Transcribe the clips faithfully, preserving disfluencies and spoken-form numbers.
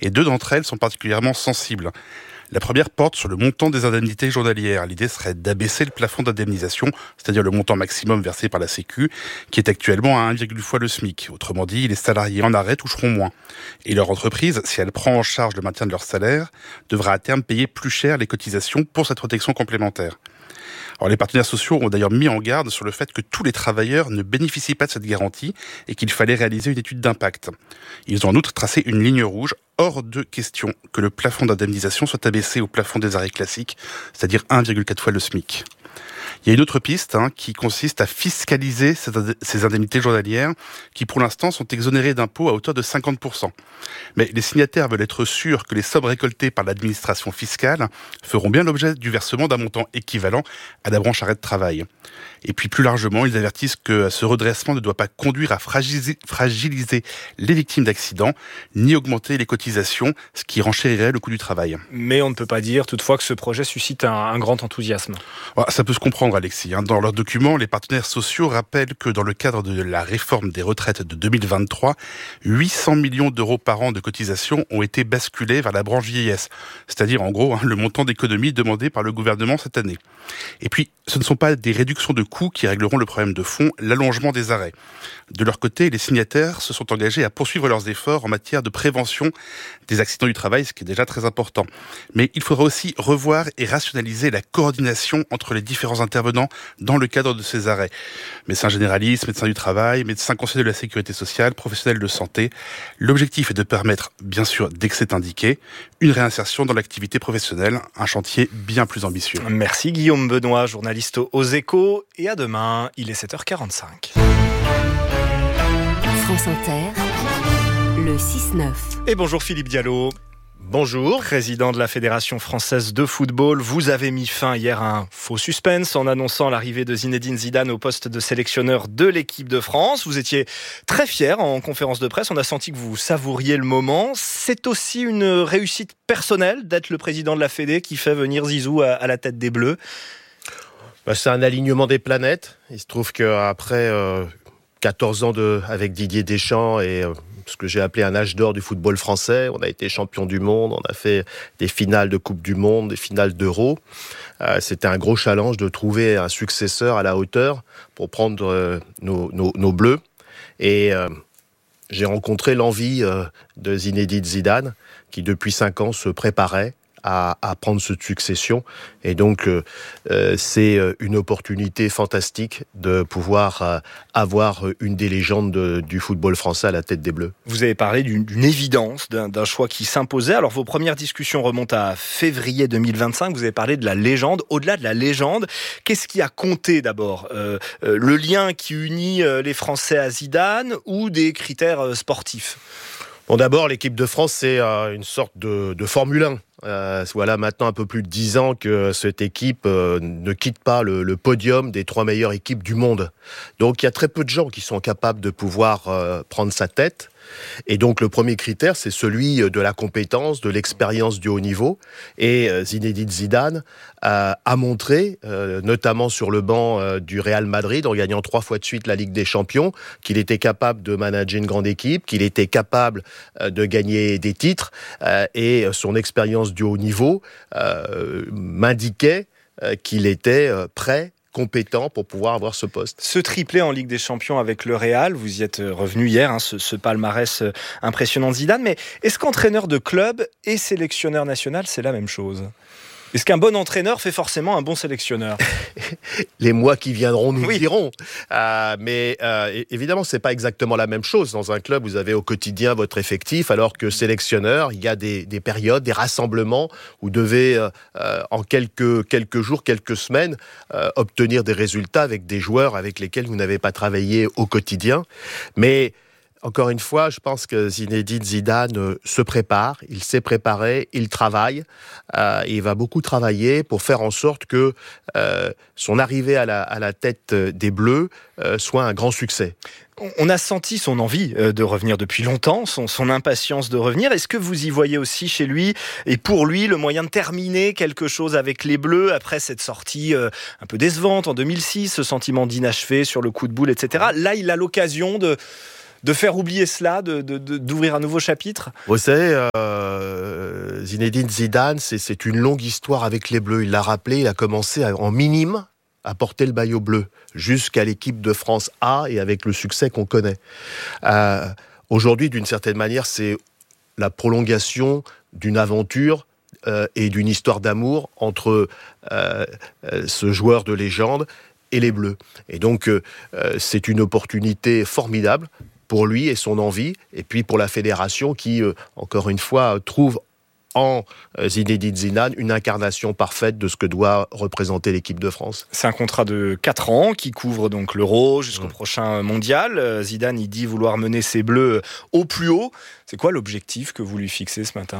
Et deux d'entre elles sont particulièrement sensibles. La première porte sur le montant des indemnités journalières. L'idée serait d'abaisser le plafond d'indemnisation, c'est-à-dire le montant maximum versé par la Sécu, qui est actuellement à un virgule cinq fois le SMIC. Autrement dit, les salariés en arrêt toucheront moins. Et leur entreprise, si elle prend en charge le maintien de leur salaire, devra à terme payer plus cher les cotisations pour cette protection complémentaire. Alors, les partenaires sociaux ont d'ailleurs mis en garde sur le fait que tous les travailleurs ne bénéficient pas de cette garantie et qu'il fallait réaliser une étude d'impact. Ils ont en outre tracé une ligne rouge. Hors de question que le plafond d'indemnisation soit abaissé au plafond des arrêts classiques, c'est-à-dire un virgule quatre fois le SMIC. Il y a une autre piste hein, qui consiste à fiscaliser ces indemnités journalières qui, pour l'instant, sont exonérées d'impôts à hauteur de cinquante pour cent. Mais les signataires veulent être sûrs que les sommes récoltées par l'administration fiscale feront bien l'objet du versement d'un montant équivalent à la branche arrêt de travail. Et puis plus largement, ils avertissent que ce redressement ne doit pas conduire à fragiliser, fragiliser les victimes d'accidents, ni augmenter les cotisations, ce qui renchérirait le coût du travail. Mais on ne peut pas dire toutefois que ce projet suscite un, un grand enthousiasme. Ça peut se comprendre, Alexis. Dans leur document, les partenaires sociaux rappellent que dans le cadre de la réforme des retraites de deux mille vingt-trois, huit cents millions d'euros par an de cotisations ont été basculés vers la branche vieillesse, c'est-à-dire en gros le montant d'économie demandé par le gouvernement cette année. Et puis, ce ne sont pas des réductions de coûts qui régleront le problème de fond, l'allongement des arrêts. De leur côté, les signataires se sont engagés à poursuivre leurs efforts en matière de prévention des accidents du travail, ce qui est déjà très important. Mais il faudra aussi revoir et rationaliser la coordination entre les différents intervenants dans le cadre de ces arrêts. Médecins généralistes, médecins du travail, médecins conseillers de la sécurité sociale, professionnels de santé. L'objectif est de permettre, bien sûr, dès que c'est indiqué, une réinsertion dans l'activité professionnelle, un chantier bien plus ambitieux. Merci Guillaume Benoît, journaliste aux Échos, et à demain, il est sept heures quarante-cinq. France Inter, le six neuf. Et bonjour Philippe Diallo. Bonjour. Président de la Fédération française de football, vous avez mis fin hier à un faux suspense en annonçant l'arrivée de Zinedine Zidane au poste de sélectionneur de l'équipe de France. Vous étiez très fier en conférence de presse, on a senti que vous savouriez le moment. C'est aussi une réussite personnelle d'être le président de la Fédé qui fait venir Zizou à, à la tête des Bleus. Bah, c'est un alignement des planètes. Il se trouve qu'après euh, quatorze ans de, avec Didier Deschamps et... Euh, ce que j'ai appelé un âge d'or du football français. On a été champion du monde, on a fait des finales de Coupe du Monde, des finales d'Euro. Euh, c'était un gros challenge de trouver un successeur à la hauteur pour prendre euh, nos, nos, nos bleus. Et euh, j'ai rencontré l'envie euh, de Zinedine Zidane, qui depuis cinq ans se préparait à, à prendre cette succession. Et donc, euh, euh, c'est une opportunité fantastique de pouvoir euh, avoir une des légendes de, du football français à la tête des Bleus. Vous avez parlé d'une, d'une évidence, d'un, d'un choix qui s'imposait. Alors, vos premières discussions remontent à février deux mille vingt-cinq. Vous avez parlé de la légende. Au-delà de la légende, qu'est-ce qui a compté d'abord ? euh, euh, Le lien qui unit les Français à Zidane ou des critères sportifs ? Bon, d'abord, l'équipe de France, c'est euh, une sorte de, de Formule un. Euh, voilà maintenant un peu plus de dix ans que cette équipe euh, ne quitte pas le, le podium des trois meilleures équipes du monde. Donc il y a très peu de gens qui sont capables de pouvoir euh, prendre sa tête. Et donc le premier critère, c'est celui de la compétence, de l'expérience du haut niveau. Et euh, Zinedine Zidane euh, a montré, euh, notamment sur le banc euh, du Real Madrid, en gagnant trois fois de suite la Ligue des Champions, qu'il était capable de manager une grande équipe, qu'il était capable euh, de gagner des titres. Euh, et son expérience du haut niveau euh, m'indiquait euh, qu'il était euh, prêt, compétent pour pouvoir avoir ce poste. Ce triplé en Ligue des Champions avec le Real, vous y êtes revenu hier, hein, ce, ce palmarès impressionnant de Zidane, mais est-ce qu'entraîneur de club et sélectionneur national, c'est la même chose ? Est-ce qu'un bon entraîneur fait forcément un bon sélectionneur ? Les mois qui viendront nous oui. le diront. Euh, mais euh, évidemment, c'est pas exactement la même chose. Dans un club, vous avez au quotidien votre effectif, alors que sélectionneur, il y a des, des périodes, des rassemblements où vous devez, euh, en quelques, quelques jours, quelques semaines, euh, obtenir des résultats avec des joueurs avec lesquels vous n'avez pas travaillé au quotidien. Mais encore une fois, je pense que Zinedine Zidane se prépare, il s'est préparé, il travaille, euh, il va beaucoup travailler pour faire en sorte que euh, son arrivée à la, à la tête des Bleus euh, soit un grand succès. On a senti son envie de revenir depuis longtemps, son, son impatience de revenir. Est-ce que vous y voyez aussi chez lui et pour lui le moyen de terminer quelque chose avec les Bleus après cette sortie un peu décevante en deux mille six, ce sentiment d'inachevé sur le coup de boule, et cetera. Là, il a l'occasion de... de faire oublier cela, de, de, de, d'ouvrir un nouveau chapitre? Vous savez, euh, Zinedine Zidane, c'est, c'est une longue histoire avec les Bleus. Il l'a rappelé, il a commencé à, en minime à porter le maillot bleu jusqu'à l'équipe de France A et avec le succès qu'on connaît. Euh, aujourd'hui, d'une certaine manière, c'est la prolongation d'une aventure euh, et d'une histoire d'amour entre euh, euh, ce joueur de légende et les Bleus. Et donc, euh, c'est une opportunité formidable pour lui et son envie, et puis pour la fédération qui, euh, encore une fois, trouve en Zinedine Zidane une incarnation parfaite de ce que doit représenter l'équipe de France. C'est un contrat de quatre ans qui couvre donc l'Euro jusqu'au mmh. prochain mondial. Zidane, il dit vouloir mener ses Bleus au plus haut. C'est quoi l'objectif que vous lui fixez ce matin ?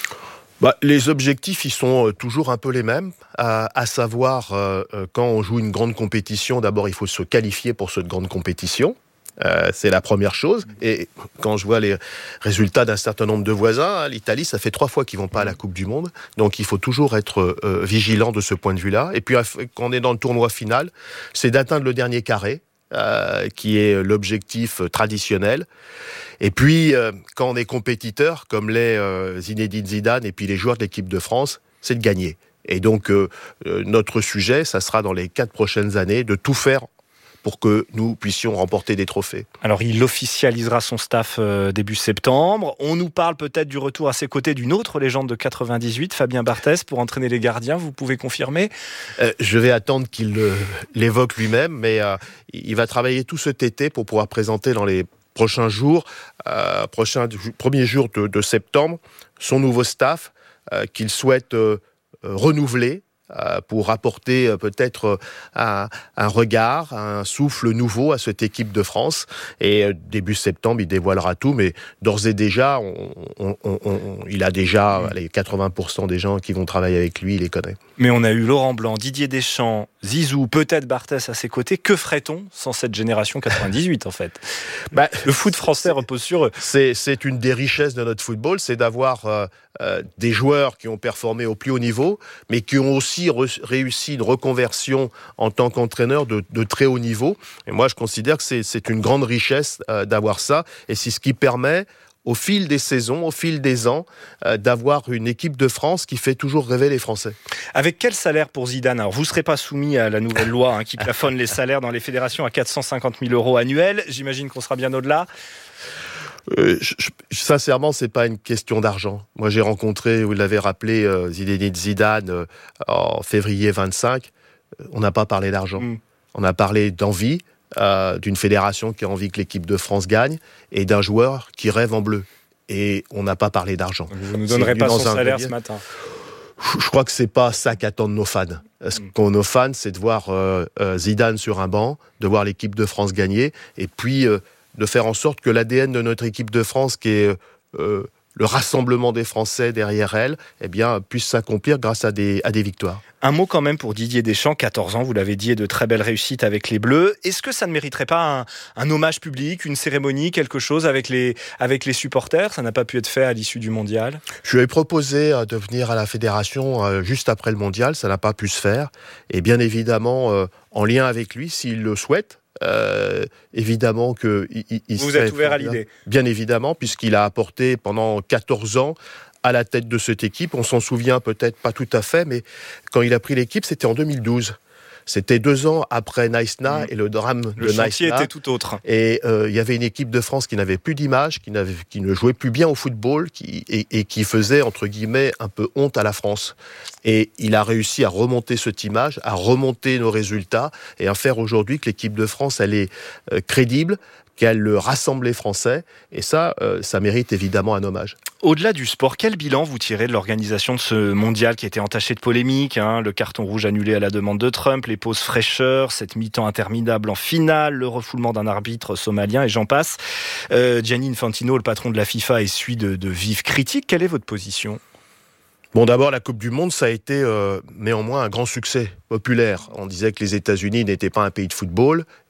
Bah, les objectifs, ils sont toujours un peu les mêmes, à, à savoir, euh, quand on joue une grande compétition, d'abord il faut se qualifier pour cette grande compétition. Euh, c'est la première chose. Et quand je vois les résultats d'un certain nombre de voisins, hein, l'Italie, ça fait trois fois qu'ils vont pas à la Coupe du Monde. Donc il faut toujours être euh, vigilant de ce point de vue-là. Et puis quand on est dans le tournoi final, c'est d'atteindre le dernier carré, euh, qui est l'objectif traditionnel. Et puis euh, quand on est compétiteur, comme l'est euh, Zinedine Zidane et puis les joueurs de l'équipe de France, c'est de gagner. Et donc euh, notre sujet, ça sera dans les quatre prochaines années de tout faire pour que nous puissions remporter des trophées. Alors, il officialisera son staff euh, début septembre. On nous parle peut-être du retour à ses côtés d'une autre légende de quatre-vingt-dix-huit, Fabien Barthez, pour entraîner les gardiens. Vous pouvez confirmer ? euh, Je vais attendre qu'il euh, l'évoque lui-même, mais euh, il va travailler tout cet été pour pouvoir présenter dans les prochains jours, euh, prochains premiers jours de, de septembre, son nouveau staff euh, qu'il souhaite euh, euh, renouveler, pour apporter peut-être un, un regard, un souffle nouveau à cette équipe de France. Et début septembre, il dévoilera tout, mais d'ores et déjà, on, on, on, on, il a déjà les quatre-vingts pour cent des gens qui vont travailler avec lui, il les connaît. Mais on a eu Laurent Blanc, Didier Deschamps, Zizou, peut-être Barthez à ses côtés. Que ferait-on sans cette génération quatre-vingt-dix-huit, en fait ? bah, Le foot français repose sur eux. C'est, c'est une des richesses de notre football, c'est d'avoir euh, euh, des joueurs qui ont performé au plus haut niveau, mais qui ont aussi re- réussi une reconversion en tant qu'entraîneur de, de très haut niveau. Et moi, je considère que c'est, c'est une grande richesse euh, d'avoir ça, et c'est ce qui permet au fil des saisons, au fil des ans, euh, d'avoir une équipe de France qui fait toujours rêver les Français. Avec quel salaire pour Zidane ? Alors, vous ne serez pas soumis à la nouvelle loi hein, qui plafonne les salaires dans les fédérations à quatre cent cinquante mille euros annuels. J'imagine qu'on sera bien au-delà. Euh, je, je, sincèrement, c'est pas une question d'argent. Moi, j'ai rencontré, vous l'avez rappelé, euh, Zinedine Zidane euh, en février vingt-cinq. On n'a pas parlé d'argent. Mm. On a parlé d'envie, Euh, d'une fédération qui a envie que l'équipe de France gagne et d'un joueur qui rêve en bleu. Et on n'a pas parlé d'argent. Vous ne nous donnerez pas son salaire ce matin ? Je, je crois que c'est pas ça qu'attendent nos fans. Ce mm. qu'ont nos fans, c'est de voir euh, euh, Zidane sur un banc, de voir l'équipe de France gagner, et puis euh, de faire en sorte que l'A D N de notre équipe de France, qui est euh, le rassemblement des Français derrière elle, eh bien, puisse s'accomplir grâce à des, à des victoires. Un mot quand même pour Didier Deschamps, quatorze ans, vous l'avez dit, et de très belles réussites avec les Bleus. Est-ce que ça ne mériterait pas un, un hommage public, une cérémonie, quelque chose avec les, avec les supporters ? Ça n'a pas pu être fait à l'issue du mondial. Je lui ai proposé de venir à la fédération juste après le mondial, ça n'a pas pu se faire. Et bien évidemment, en lien avec lui, s'il le souhaite, Euh, évidemment que il, il vous êtes ouvert à l'idée. Bien évidemment, puisqu'il a apporté pendant quatorze ans à la tête de cette équipe. On s'en souvient peut-être pas tout à fait, mais quand il a pris l'équipe, c'était en deux mille douze. C'était deux ans après Naïsna mmh. et le drame le de Naïsna. Le chantier était tout autre. Et euh, il y avait une équipe de France qui n'avait plus d'image, qui, n'avait, qui ne jouait plus bien au football, qui, et, et qui faisait, entre guillemets, un peu honte à la France. Et il a réussi à remonter cette image, à remonter nos résultats, et à faire aujourd'hui que l'équipe de France, elle est euh, crédible, qu'elle rassemble les Français. Et ça, euh, ça mérite évidemment un hommage. Au-delà du sport, quel bilan vous tirez de l'organisation de ce mondial qui était entaché de polémiques, hein, le carton rouge annulé à la demande de Trump, les pauses fraîcheurs, cette mi-temps interminable en finale, le refoulement d'un arbitre somalien et j'en passe. Euh, Gianni Infantino, le patron de la FIFA, essuie de, de vives critiques. Quelle est votre position ? Bon, d'abord, la Coupe du Monde, ça a été euh, néanmoins un grand succès populaire. On disait que les États-Unis n'étaient pas un pays de football,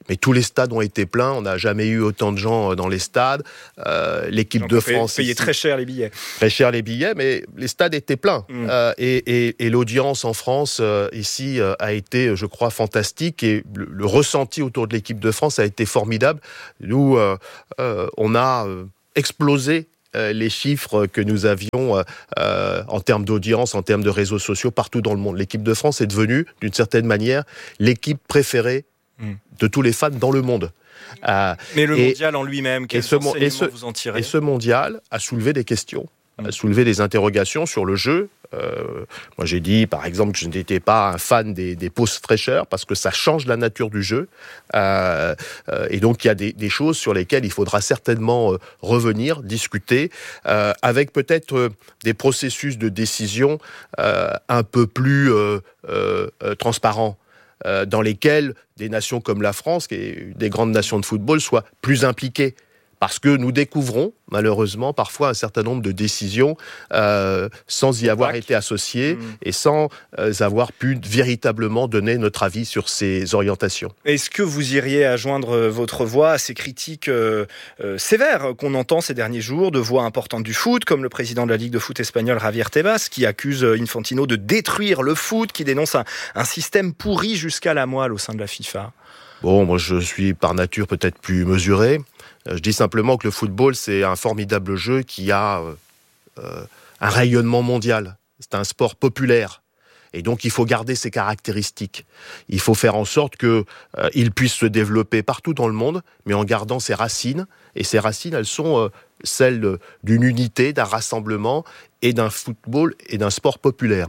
mais tous les stades ont été pleins. On n'a jamais eu autant de gens dans les stades. Euh, l'équipe de France payait très cher les billets. Très cher les billets, mais les stades étaient pleins. Mmh. Euh, et, et, et l'audience en France euh, ici euh, a été, je crois, fantastique. Et le, le ressenti autour de l'équipe de France a été formidable. Nous, euh, euh, on a euh, explosé Euh, les chiffres que nous avions euh, euh, en termes d'audience, en termes de réseaux sociaux partout dans le monde. L'équipe de France est devenue, d'une certaine manière, l'équipe préférée mmh. de tous les fans dans le monde. Euh, Mais le et, mondial en lui-même, quels enseignements et ce, vous en tirez ? Et ce mondial a soulevé des questions, mmh. a soulevé des interrogations sur le jeu. Euh, moi j'ai dit par exemple que je n'étais pas un fan des, des pauses fraîcheurs parce que ça change la nature du jeu euh, euh, et donc il y a des, des choses sur lesquelles il faudra certainement euh, revenir, discuter euh, avec peut-être euh, des processus de décision euh, un peu plus euh, euh, transparents euh, dans lesquels des nations comme la France, qui est des grandes nations de football, soient plus impliquées. Parce que nous découvrons, malheureusement, parfois un certain nombre de décisions euh, sans y avoir été associés mmh. et sans euh, avoir pu véritablement donner notre avis sur ces orientations. Est-ce que vous iriez à joindre votre voix à ces critiques euh, euh, sévères qu'on entend ces derniers jours, de voix importantes du foot, comme le président de la Ligue de foot espagnole, Javier Tebas, qui accuse Infantino de détruire le foot, qui dénonce un, un système pourri jusqu'à la moelle au sein de la FIFA ? Bon, moi je suis par nature peut-être plus mesuré. Je dis simplement que le football, c'est un formidable jeu qui a euh, un rayonnement mondial. C'est un sport populaire. Et donc, il faut garder ses caractéristiques. Il faut faire en sorte qu'il euh, puisse se développer partout dans le monde, mais en gardant ses racines. Et ces racines, elles sont euh, celles d'une unité, d'un rassemblement et d'un football et d'un sport populaire.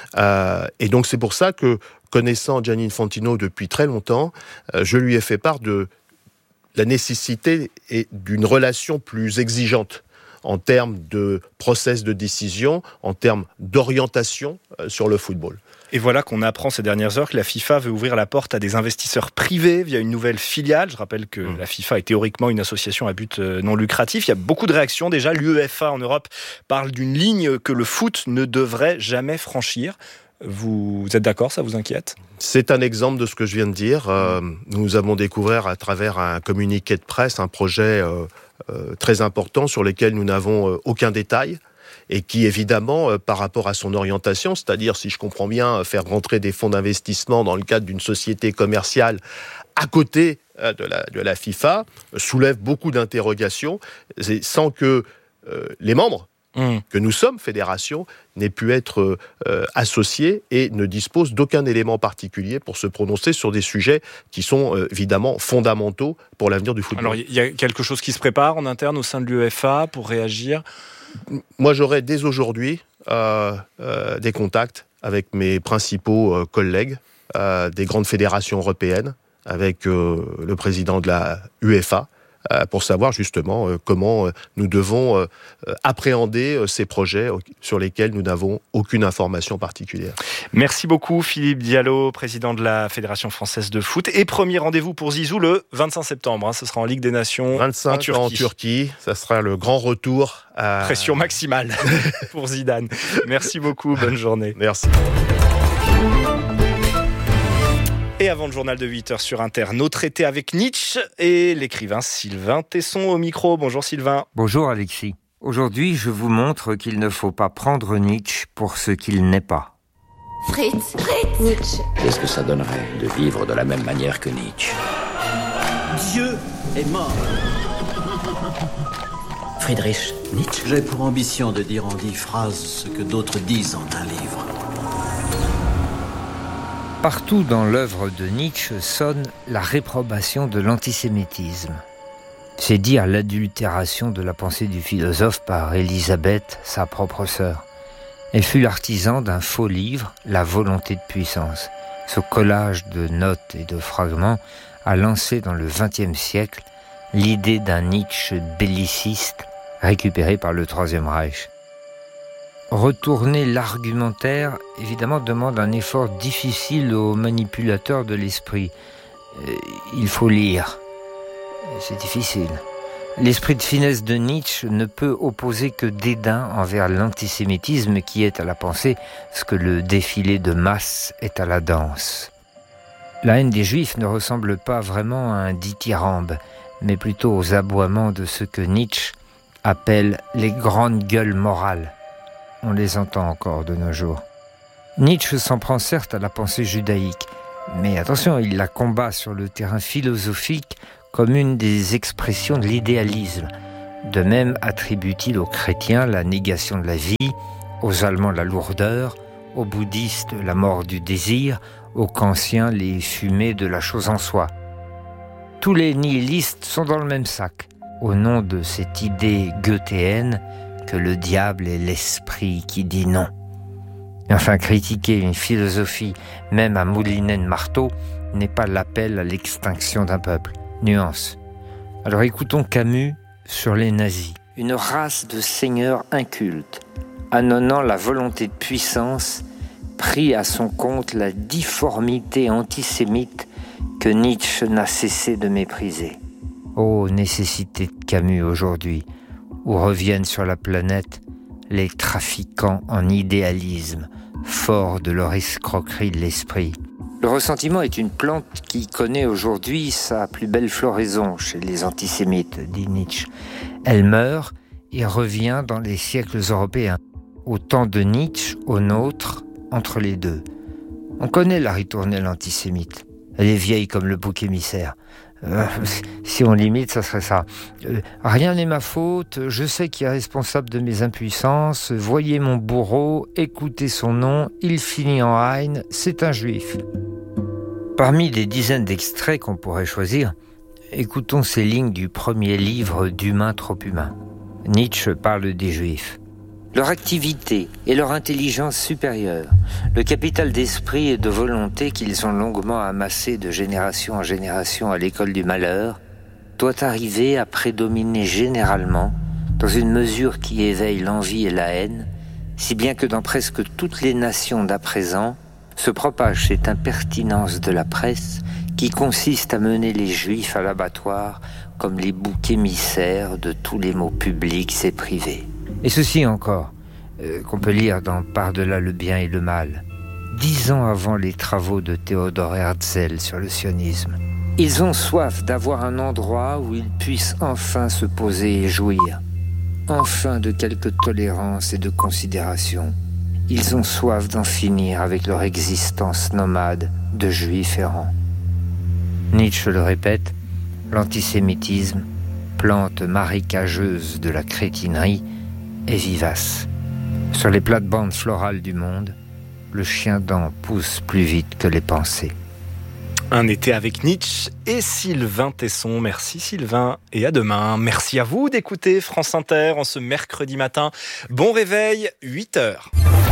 Euh, et donc, c'est pour ça que, connaissant Gianni Infantino depuis très longtemps, euh, je lui ai fait part de la nécessité est d'une relation plus exigeante en termes de process de décision, en termes d'orientation euh, sur le football. Et voilà qu'on apprend ces dernières heures que la FIFA veut ouvrir la porte à des investisseurs privés via une nouvelle filiale. Je rappelle que mmh. la FIFA est théoriquement une association à but non lucratif. Il y a beaucoup de réactions déjà. L'UEFA en Europe parle d'une ligne que le foot ne devrait jamais franchir. Vous, vous êtes d'accord, ça vous inquiète ? C'est un exemple de ce que je viens de dire. Euh, nous avons découvert à travers un communiqué de presse un projet euh, euh, très important sur lequel nous n'avons euh, aucun détail et qui évidemment, euh, par rapport à son orientation, c'est-à-dire, si je comprends bien, faire rentrer des fonds d'investissement dans le cadre d'une société commerciale à côté euh, de, la, de la FIFA, euh, soulève beaucoup d'interrogations sans que euh, les membres Mmh. que nous sommes fédération, n'ait pu être euh, associé et ne dispose d'aucun élément particulier pour se prononcer sur des sujets qui sont euh, évidemment fondamentaux pour l'avenir du football. Alors il y a quelque chose qui se prépare en interne au sein de l'UEFA pour réagir ? Moi j'aurai dès aujourd'hui euh, euh, des contacts avec mes principaux euh, collègues euh, des grandes fédérations européennes, avec euh, le président de la UEFA, pour savoir justement euh, comment euh, nous devons euh, appréhender euh, ces projets sur lesquels nous n'avons aucune information particulière. Merci beaucoup Philippe Diallo, président de la Fédération française de foot. Et premier rendez-vous pour Zizou le vingt-cinq septembre, hein, ce sera en Ligue des Nations vingt-cinq en Turquie. En Turquie, ça sera le grand retour. À... Pression maximale pour Zidane. Merci beaucoup, bonne journée. Merci. Et avant le journal de huit heures sur Inter, notre été avec Nietzsche et l'écrivain Sylvain Tesson au micro. Bonjour Sylvain. Bonjour Alexis. Aujourd'hui, je vous montre qu'il ne faut pas prendre Nietzsche pour ce qu'il n'est pas. Fritz, Fritz. Nietzsche. Qu'est-ce que ça donnerait de vivre de la même manière que Nietzsche ? Dieu est mort. Friedrich Nietzsche. J'ai pour ambition de dire en dix phrases ce que d'autres disent en un livre. Partout dans l'œuvre de Nietzsche sonne la réprobation de l'antisémitisme. C'est dire l'adultération de la pensée du philosophe par Élisabeth, sa propre sœur. Elle fut l'artisan d'un faux livre, La volonté de puissance. Ce collage de notes et de fragments a lancé dans le vingtième siècle l'idée d'un Nietzsche belliciste récupéré par le Troisième Reich. Retourner l'argumentaire, évidemment, demande un effort difficile aux manipulateurs de l'esprit. Euh, il faut lire. C'est difficile. L'esprit de finesse de Nietzsche ne peut opposer que dédain envers l'antisémitisme qui est à la pensée ce que le défilé de masse est à la danse. La haine des Juifs ne ressemble pas vraiment à un dithyrambe, mais plutôt aux aboiements de ce que Nietzsche appelle les grandes gueules morales. On les entend encore de nos jours. Nietzsche s'en prend certes à la pensée judaïque, mais attention, il la combat sur le terrain philosophique comme une des expressions de l'idéalisme. De même attribue-t-il aux chrétiens la négation de la vie, aux Allemands la lourdeur, aux bouddhistes la mort du désir, aux kantiens les fumées de la chose en soi. Tous les nihilistes sont dans le même sac, au nom de cette idée goethéenne que le diable est l'esprit qui dit non. Et enfin, critiquer une philosophie, même à moulinet de marteau, n'est pas l'appel à l'extinction d'un peuple. Nuance. Alors écoutons Camus sur les nazis. Une race de seigneurs incultes, annonnant la volonté de puissance, prit à son compte la difformité antisémite que Nietzsche n'a cessé de mépriser. Ô nécessité de Camus aujourd'hui, où reviennent sur la planète les trafiquants en idéalisme, forts de leur escroquerie de l'esprit. Le ressentiment est une plante qui connaît aujourd'hui sa plus belle floraison chez les antisémites, dit Nietzsche. Elle meurt et revient dans les siècles européens, au temps de Nietzsche, au nôtre, entre les deux. On connaît la ritournelle antisémite. Elle est vieille comme le bouc émissaire. Euh, si on limite, ça serait ça. Euh, rien n'est ma faute, je sais qui est responsable de mes impuissances, voyez mon bourreau, écoutez son nom, il finit en haine, c'est un juif. Parmi des dizaines d'extraits qu'on pourrait choisir, écoutons ces lignes du premier livre d'Humain trop humain. Nietzsche parle des juifs. Leur activité et leur intelligence supérieure, le capital d'esprit et de volonté qu'ils ont longuement amassé de génération en génération à l'école du malheur, doit arriver à prédominer généralement dans une mesure qui éveille l'envie et la haine, si bien que dans presque toutes les nations d'à présent se propage cette impertinence de la presse qui consiste à mener les juifs à l'abattoir comme les boucs émissaires de tous les maux publics et privés. Et ceci encore, euh, qu'on peut lire dans Par-delà le bien et le mal, dix ans avant les travaux de Théodore Herzl sur le sionisme. Ils ont soif d'avoir un endroit où ils puissent enfin se poser et jouir, enfin de quelque tolérance et de considération. Ils ont soif d'en finir avec leur existence nomade de juifs errants. Nietzsche le répète, l'antisémitisme, plante marécageuse de la crétinerie, est vivace. Sur les plates-bandes florales du monde, le chien-dent pousse plus vite que les pensées. Un été avec Nietzsche et Sylvain Tesson. Merci Sylvain et à demain. Merci à vous d'écouter France Inter en ce mercredi matin. Bon réveil, huit heures.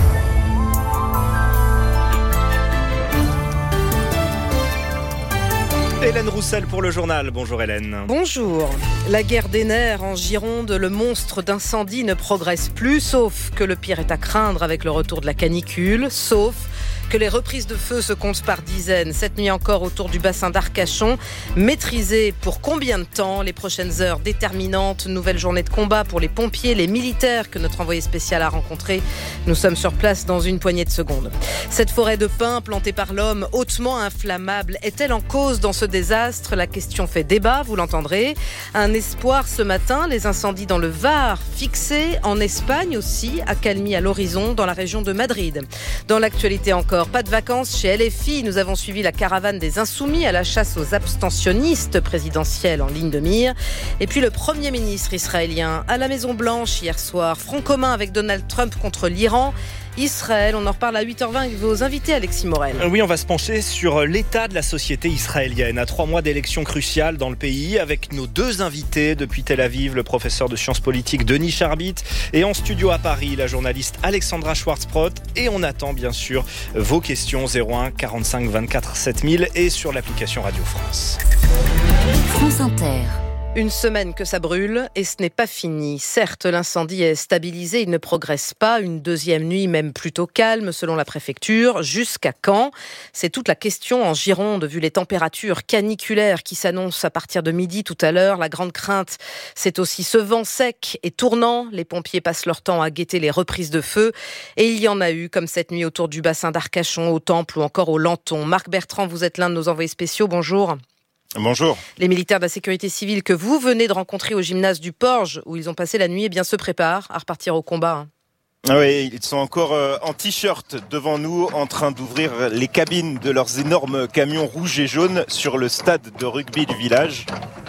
Hélène Roussel pour le journal. Bonjour Hélène. Bonjour. La guerre des nerfs en Gironde, le monstre d'incendie ne progresse plus, sauf que le pire est à craindre avec le retour de la canicule, sauf que les reprises de feu se comptent par dizaines. Cette nuit encore autour du bassin d'Arcachon. Maîtrisé pour combien de temps? Les prochaines heures déterminantes. Nouvelle journée de combat pour les pompiers, les militaires que notre envoyé spécial a rencontrés. Nous sommes sur place dans une poignée de secondes. Cette forêt de pins plantée par l'homme, hautement inflammable, est-elle en cause dans ce désastre? La question fait débat, vous l'entendrez. Un espoir ce matin, les incendies dans le Var fixés. En Espagne aussi, accalmie à l'horizon dans la région de Madrid. Dans l'actualité encore, pas de vacances chez L F I. Nous avons suivi la caravane des Insoumis à la chasse aux abstentionnistes présidentiels en ligne de mire. Et puis le Premier ministre israélien à la Maison-Blanche hier soir. Front commun avec Donald Trump contre l'Iran. Israël, on en reparle à huit heures vingt avec vos invités, Alexis Morel. Oui, on va se pencher sur l'état de la société israélienne à trois mois d'élections cruciales dans le pays avec nos deux invités depuis Tel Aviv, le professeur de sciences politiques Denis Charbit et en studio à Paris, la journaliste Alexandra Schwarzbrot. Et on attend bien sûr vos questions zéro un quarante-cinq vingt-quatre sept mille et sur l'application Radio France. France Inter. Une semaine que ça brûle et ce n'est pas fini. Certes, l'incendie est stabilisé, il ne progresse pas. Une deuxième nuit même plutôt calme selon la préfecture. Jusqu'à quand ? C'est toute la question en Gironde vu les températures caniculaires qui s'annoncent à partir de midi tout à l'heure. La grande crainte, c'est aussi ce vent sec et tournant. Les pompiers passent leur temps à guetter les reprises de feu. Et il y en a eu comme cette nuit autour du bassin d'Arcachon, au Temple ou encore au Lenton. Marc Bertrand, vous êtes l'un de nos envoyés spéciaux. Bonjour. Bonjour. Les militaires de la sécurité civile que vous venez de rencontrer au gymnase du Porge, où ils ont passé la nuit, eh bien, se préparent à repartir au combat. Oui, ils sont encore euh, en t-shirt devant nous, en train d'ouvrir les cabines de leurs énormes camions rouges et jaunes sur le stade de rugby du village.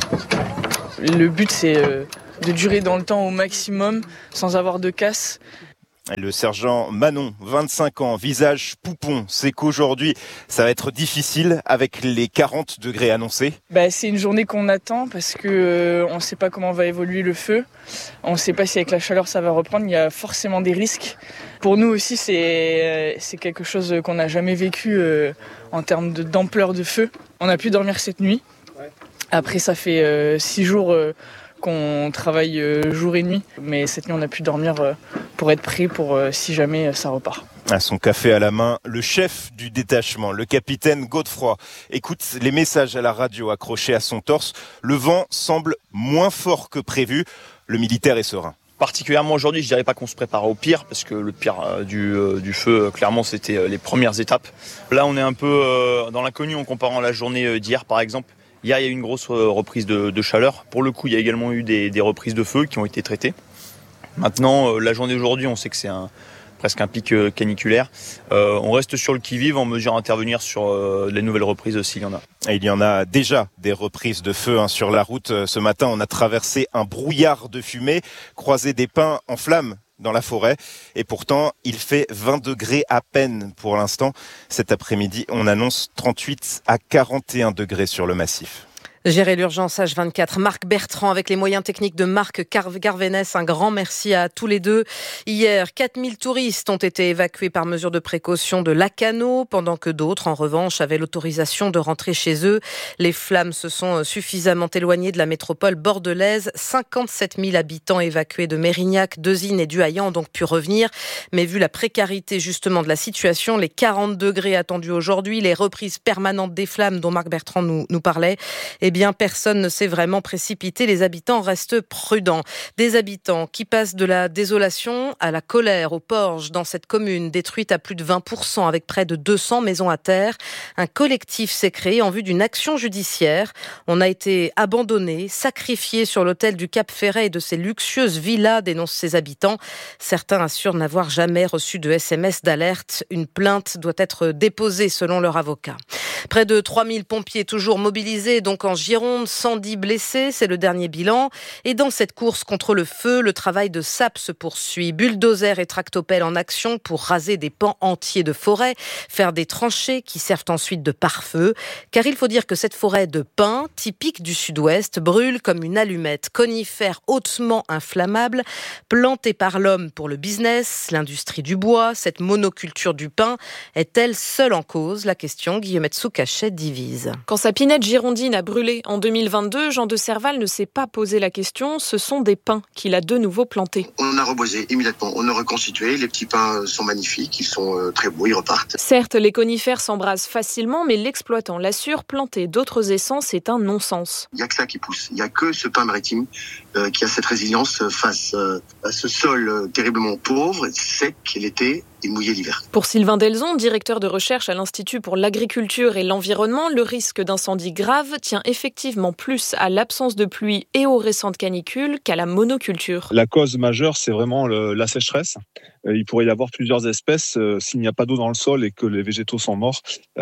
Le but, c'est euh, de durer dans le temps au maximum, sans avoir de casse. Le sergent Manon, vingt-cinq ans, visage poupon, c'est qu'aujourd'hui, ça va être difficile avec les quarante degrés annoncés. Bah, c'est une journée qu'on attend parce que euh, on ne sait pas comment va évoluer le feu. On ne sait pas si avec la chaleur ça va reprendre. Il y a forcément des risques. Pour nous aussi, c'est, euh, c'est quelque chose qu'on n'a jamais vécu euh, en termes de, d'ampleur de feu. On a pu dormir cette nuit. Après, ça fait euh, six jours... Euh, qu'on travaille jour et nuit, mais cette nuit on a pu dormir pour être prêt pour si jamais ça repart. À son café à la main, le chef du détachement, le capitaine Godefroy, écoute les messages à la radio accrochés à son torse. Le vent semble moins fort que prévu. Le militaire est serein. Particulièrement aujourd'hui, je dirais pas qu'on se prépare au pire, parce que le pire euh, du, euh, du feu, euh, clairement, c'était euh, les premières étapes. Là, on est un peu euh, dans l'inconnu en comparant la journée d'hier, par exemple. Hier, il y a eu une grosse reprise de, de chaleur. Pour le coup, il y a également eu des, des reprises de feu qui ont été traitées. Maintenant, euh, la journée d'aujourd'hui, on sait que c'est un, presque un pic euh, caniculaire. Euh, on reste sur le qui-vive en mesure d'intervenir sur euh, les nouvelles reprises s'il y en a. Et il y en a déjà des reprises de feu hein, sur la route. Ce matin, on a traversé un brouillard de fumée, croisé des pins en flammes dans la forêt. Et pourtant, il fait vingt degrés à peine pour l'instant. Cet après-midi, on annonce trente-huit à quarante et un degrés sur le massif. Gérer l'urgence H vingt-quatre, Marc Bertrand avec les moyens techniques de Marc Garvenès. Un grand merci à tous les deux. Hier, quatre mille touristes ont été évacués par mesure de précaution de Lacanau, pendant que d'autres, en revanche, avaient l'autorisation de rentrer chez eux. Les flammes se sont suffisamment éloignées de la métropole bordelaise. cinquante-sept mille habitants évacués de Mérignac, d'Euzine et du Haillan ont donc pu revenir. Mais vu la précarité justement de la situation, les quarante degrés attendus aujourd'hui, les reprises permanentes des flammes dont Marc Bertrand nous, nous parlait, eh bien, personne ne s'est vraiment précipité. Les habitants restent prudents. Des habitants qui passent de la désolation à la colère au Porge, dans cette commune détruite à plus de vingt pour cent avec près de deux cents maisons à terre. Un collectif s'est créé en vue d'une action judiciaire. On a été abandonné, sacrifié sur l'autel du Cap Ferret et de ses luxueuses villas, dénoncent ses habitants. Certains assurent n'avoir jamais reçu de S M S d'alerte. Une plainte doit être déposée selon leur avocat. Près de trois mille pompiers toujours mobilisés, donc en Gironde, cent dix blessés, c'est le dernier bilan. Et dans cette course contre le feu, le travail de sape se poursuit. Bulldozer et tractopelle en action pour raser des pans entiers de forêt, faire des tranchées qui servent ensuite de pare-feu. Car il faut dire que cette forêt de pins, typique du sud-ouest, brûle comme une allumette. Conifère hautement inflammable, plantée par l'homme pour le business, l'industrie du bois, cette monoculture du pin est-elle seule en cause ? La question, Guillemette Soucachet divise. Quand sa pinette girondine a brûlé en deux mille vingt-deux, Jean de Serval ne s'est pas posé la question. Ce sont des pins qu'il a de nouveau plantés. On a reboisé immédiatement, on a reconstitué. Les petits pins sont magnifiques, ils sont euh, très beaux, ils repartent. Certes, les conifères s'embrasent facilement, mais l'exploitant l'assure, planter d'autres essences est un non-sens. Il n'y a que ça qui pousse. Il n'y a que ce pin maritime euh, qui a cette résilience face euh, à ce sol euh, terriblement pauvre, sec l'été et mouillé l'hiver. Pour Sylvain Delzon, directeur de recherche à l'Institut pour l'agriculture et l'environnement, le risque d'incendie grave tient effectivement plus à l'absence de pluie et aux récentes canicules qu'à la monoculture. La cause majeure, c'est vraiment le, la sécheresse. Il pourrait y avoir plusieurs espèces. Euh, s'il n'y a pas d'eau dans le sol et que les végétaux sont morts,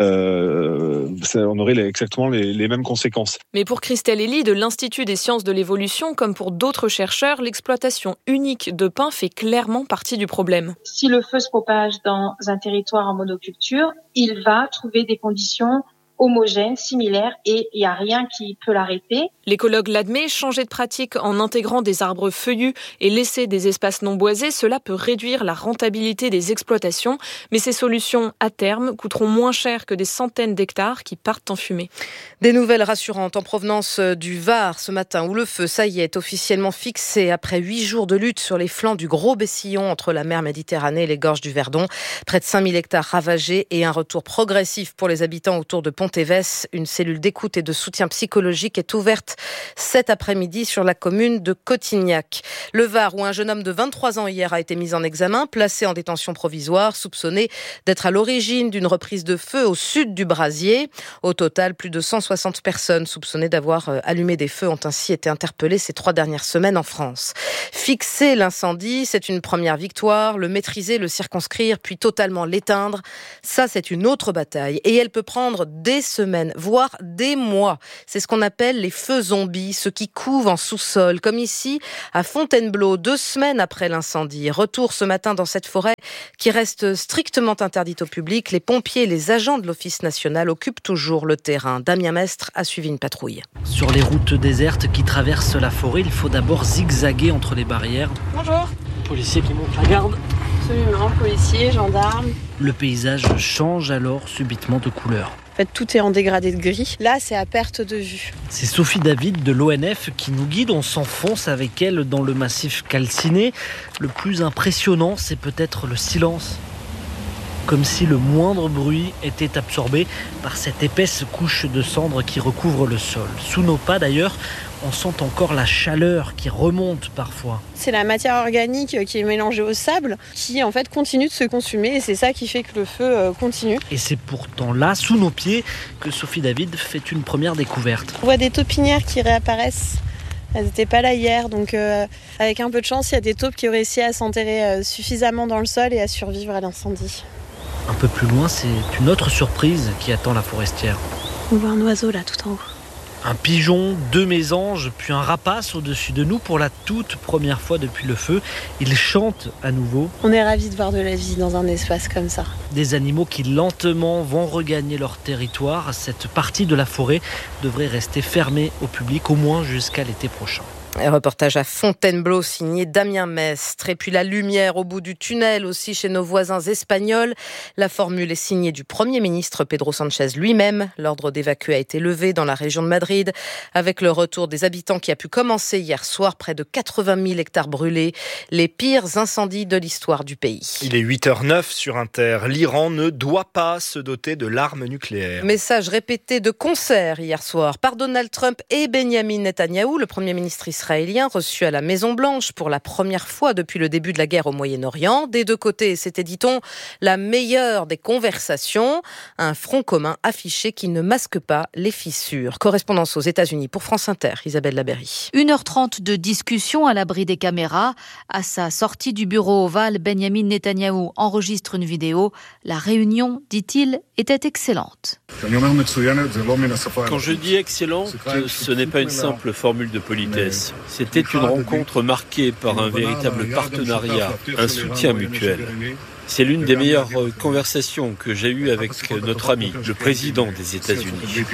euh, ça, on aurait les, exactement les, les mêmes conséquences. Mais pour Christelle Elie de l'Institut des sciences de l'évolution, comme pour d'autres chercheurs, l'exploitation unique de pins fait clairement partie du problème. Si le feu se propage dans un territoire en monoculture, il va trouver des conditions homogènes, similaires, et il n'y a rien qui peut l'arrêter. L'écologue l'admet, changer de pratique en intégrant des arbres feuillus et laisser des espaces non boisés, cela peut réduire la rentabilité des exploitations. Mais ces solutions, à terme, coûteront moins cher que des centaines d'hectares qui partent en fumée. Des nouvelles rassurantes en provenance du Var ce matin, où le feu, ça y est, est officiellement fixé après huit jours de lutte sur les flancs du Gros Bessillon entre la mer Méditerranée et les gorges du Verdon. Près de cinq mille hectares ravagés et un retour progressif pour les habitants autour de Pontévès. Une cellule d'écoute et de soutien psychologique est ouverte cet après-midi sur la commune de Cotignac. Le Var, où un jeune homme de vingt-trois ans hier a été mis en examen, placé en détention provisoire, soupçonné d'être à l'origine d'une reprise de feu au sud du Brasier. Au total, plus de cent soixante personnes soupçonnées d'avoir allumé des feux ont ainsi été interpellées ces trois dernières semaines en France. Fixer l'incendie, c'est une première victoire. Le maîtriser, le circonscrire, puis totalement l'éteindre, ça c'est une autre bataille. Et elle peut prendre des semaines, voire des mois. C'est ce qu'on appelle les feux zombies, ceux qui couvent en sous-sol, comme ici à Fontainebleau, deux semaines après l'incendie. Retour ce matin dans cette forêt qui reste strictement interdite au public. Les pompiers et les agents de l'Office national occupent toujours le terrain. Damien Mestre a suivi une patrouille. Sur les routes désertes qui traversent la forêt, il faut d'abord zigzaguer entre les barrières. Bonjour. Policiers qui montent la garde. Absolument, policiers, gendarmes. Le paysage change alors subitement de couleur. En fait, tout est en dégradé de gris. Là, c'est à perte de vue. C'est Sophie David de l'O N F qui nous guide. On s'enfonce avec elle dans le massif calciné. Le plus impressionnant, c'est peut-être le silence. Comme si le moindre bruit était absorbé par cette épaisse couche de cendres qui recouvre le sol. Sous nos pas d'ailleurs, on sent encore la chaleur qui remonte parfois. C'est la matière organique qui est mélangée au sable qui en fait continue de se consumer et c'est ça qui fait que le feu continue. Et c'est pourtant là, sous nos pieds, que Sophie David fait une première découverte. On voit des taupinières qui réapparaissent. Elles n'étaient pas là hier, donc euh, avec un peu de chance, il y a des taupes qui ont réussi à s'enterrer euh, suffisamment dans le sol et à survivre à l'incendie. Un peu plus loin, c'est une autre surprise qui attend la forestière. On voit un oiseau là tout en haut. Un pigeon, deux mésanges, puis un rapace au-dessus de nous pour la toute première fois depuis le feu. Ils chantent à nouveau. On est ravis de voir de la vie dans un espace comme ça. Des animaux qui lentement vont regagner leur territoire. Cette partie de la forêt devrait rester fermée au public au moins jusqu'à l'été prochain. Un reportage à Fontainebleau signé Damien Mestre. Et puis la lumière au bout du tunnel aussi chez nos voisins espagnols. La formule est signée du Premier ministre Pedro Sánchez lui-même. L'ordre d'évacuer a été levé dans la région de Madrid avec le retour des habitants qui a pu commencer hier soir. Près de quatre-vingt mille hectares brûlés. Les pires incendies de l'histoire du pays. Il est huit heures zéro neuf sur Inter. L'Iran ne doit pas se doter de l'arme nucléaire. Message répété de concert hier soir par Donald Trump et Benyamin Netanyahou, le Premier ministre israélien. Israélien reçu à la Maison-Blanche pour la première fois depuis le début de la guerre au Moyen-Orient. Des deux côtés, c'était, dit-on, la meilleure des conversations. Un front commun affiché qui ne masque pas les fissures. Correspondance aux États-Unis pour France Inter, Isabelle Laberry. une heure trente de discussion à l'abri des caméras. À sa sortie du bureau ovale, Benyamin Netanyahou enregistre une vidéo. La réunion, dit-il, était excellente. Quand je dis excellente, ce n'est pas une simple formule de politesse. C'était une rencontre marquée par un véritable partenariat, un soutien mutuel. C'est l'une des meilleures conversations que j'ai eues avec notre ami, le président des États-Unis.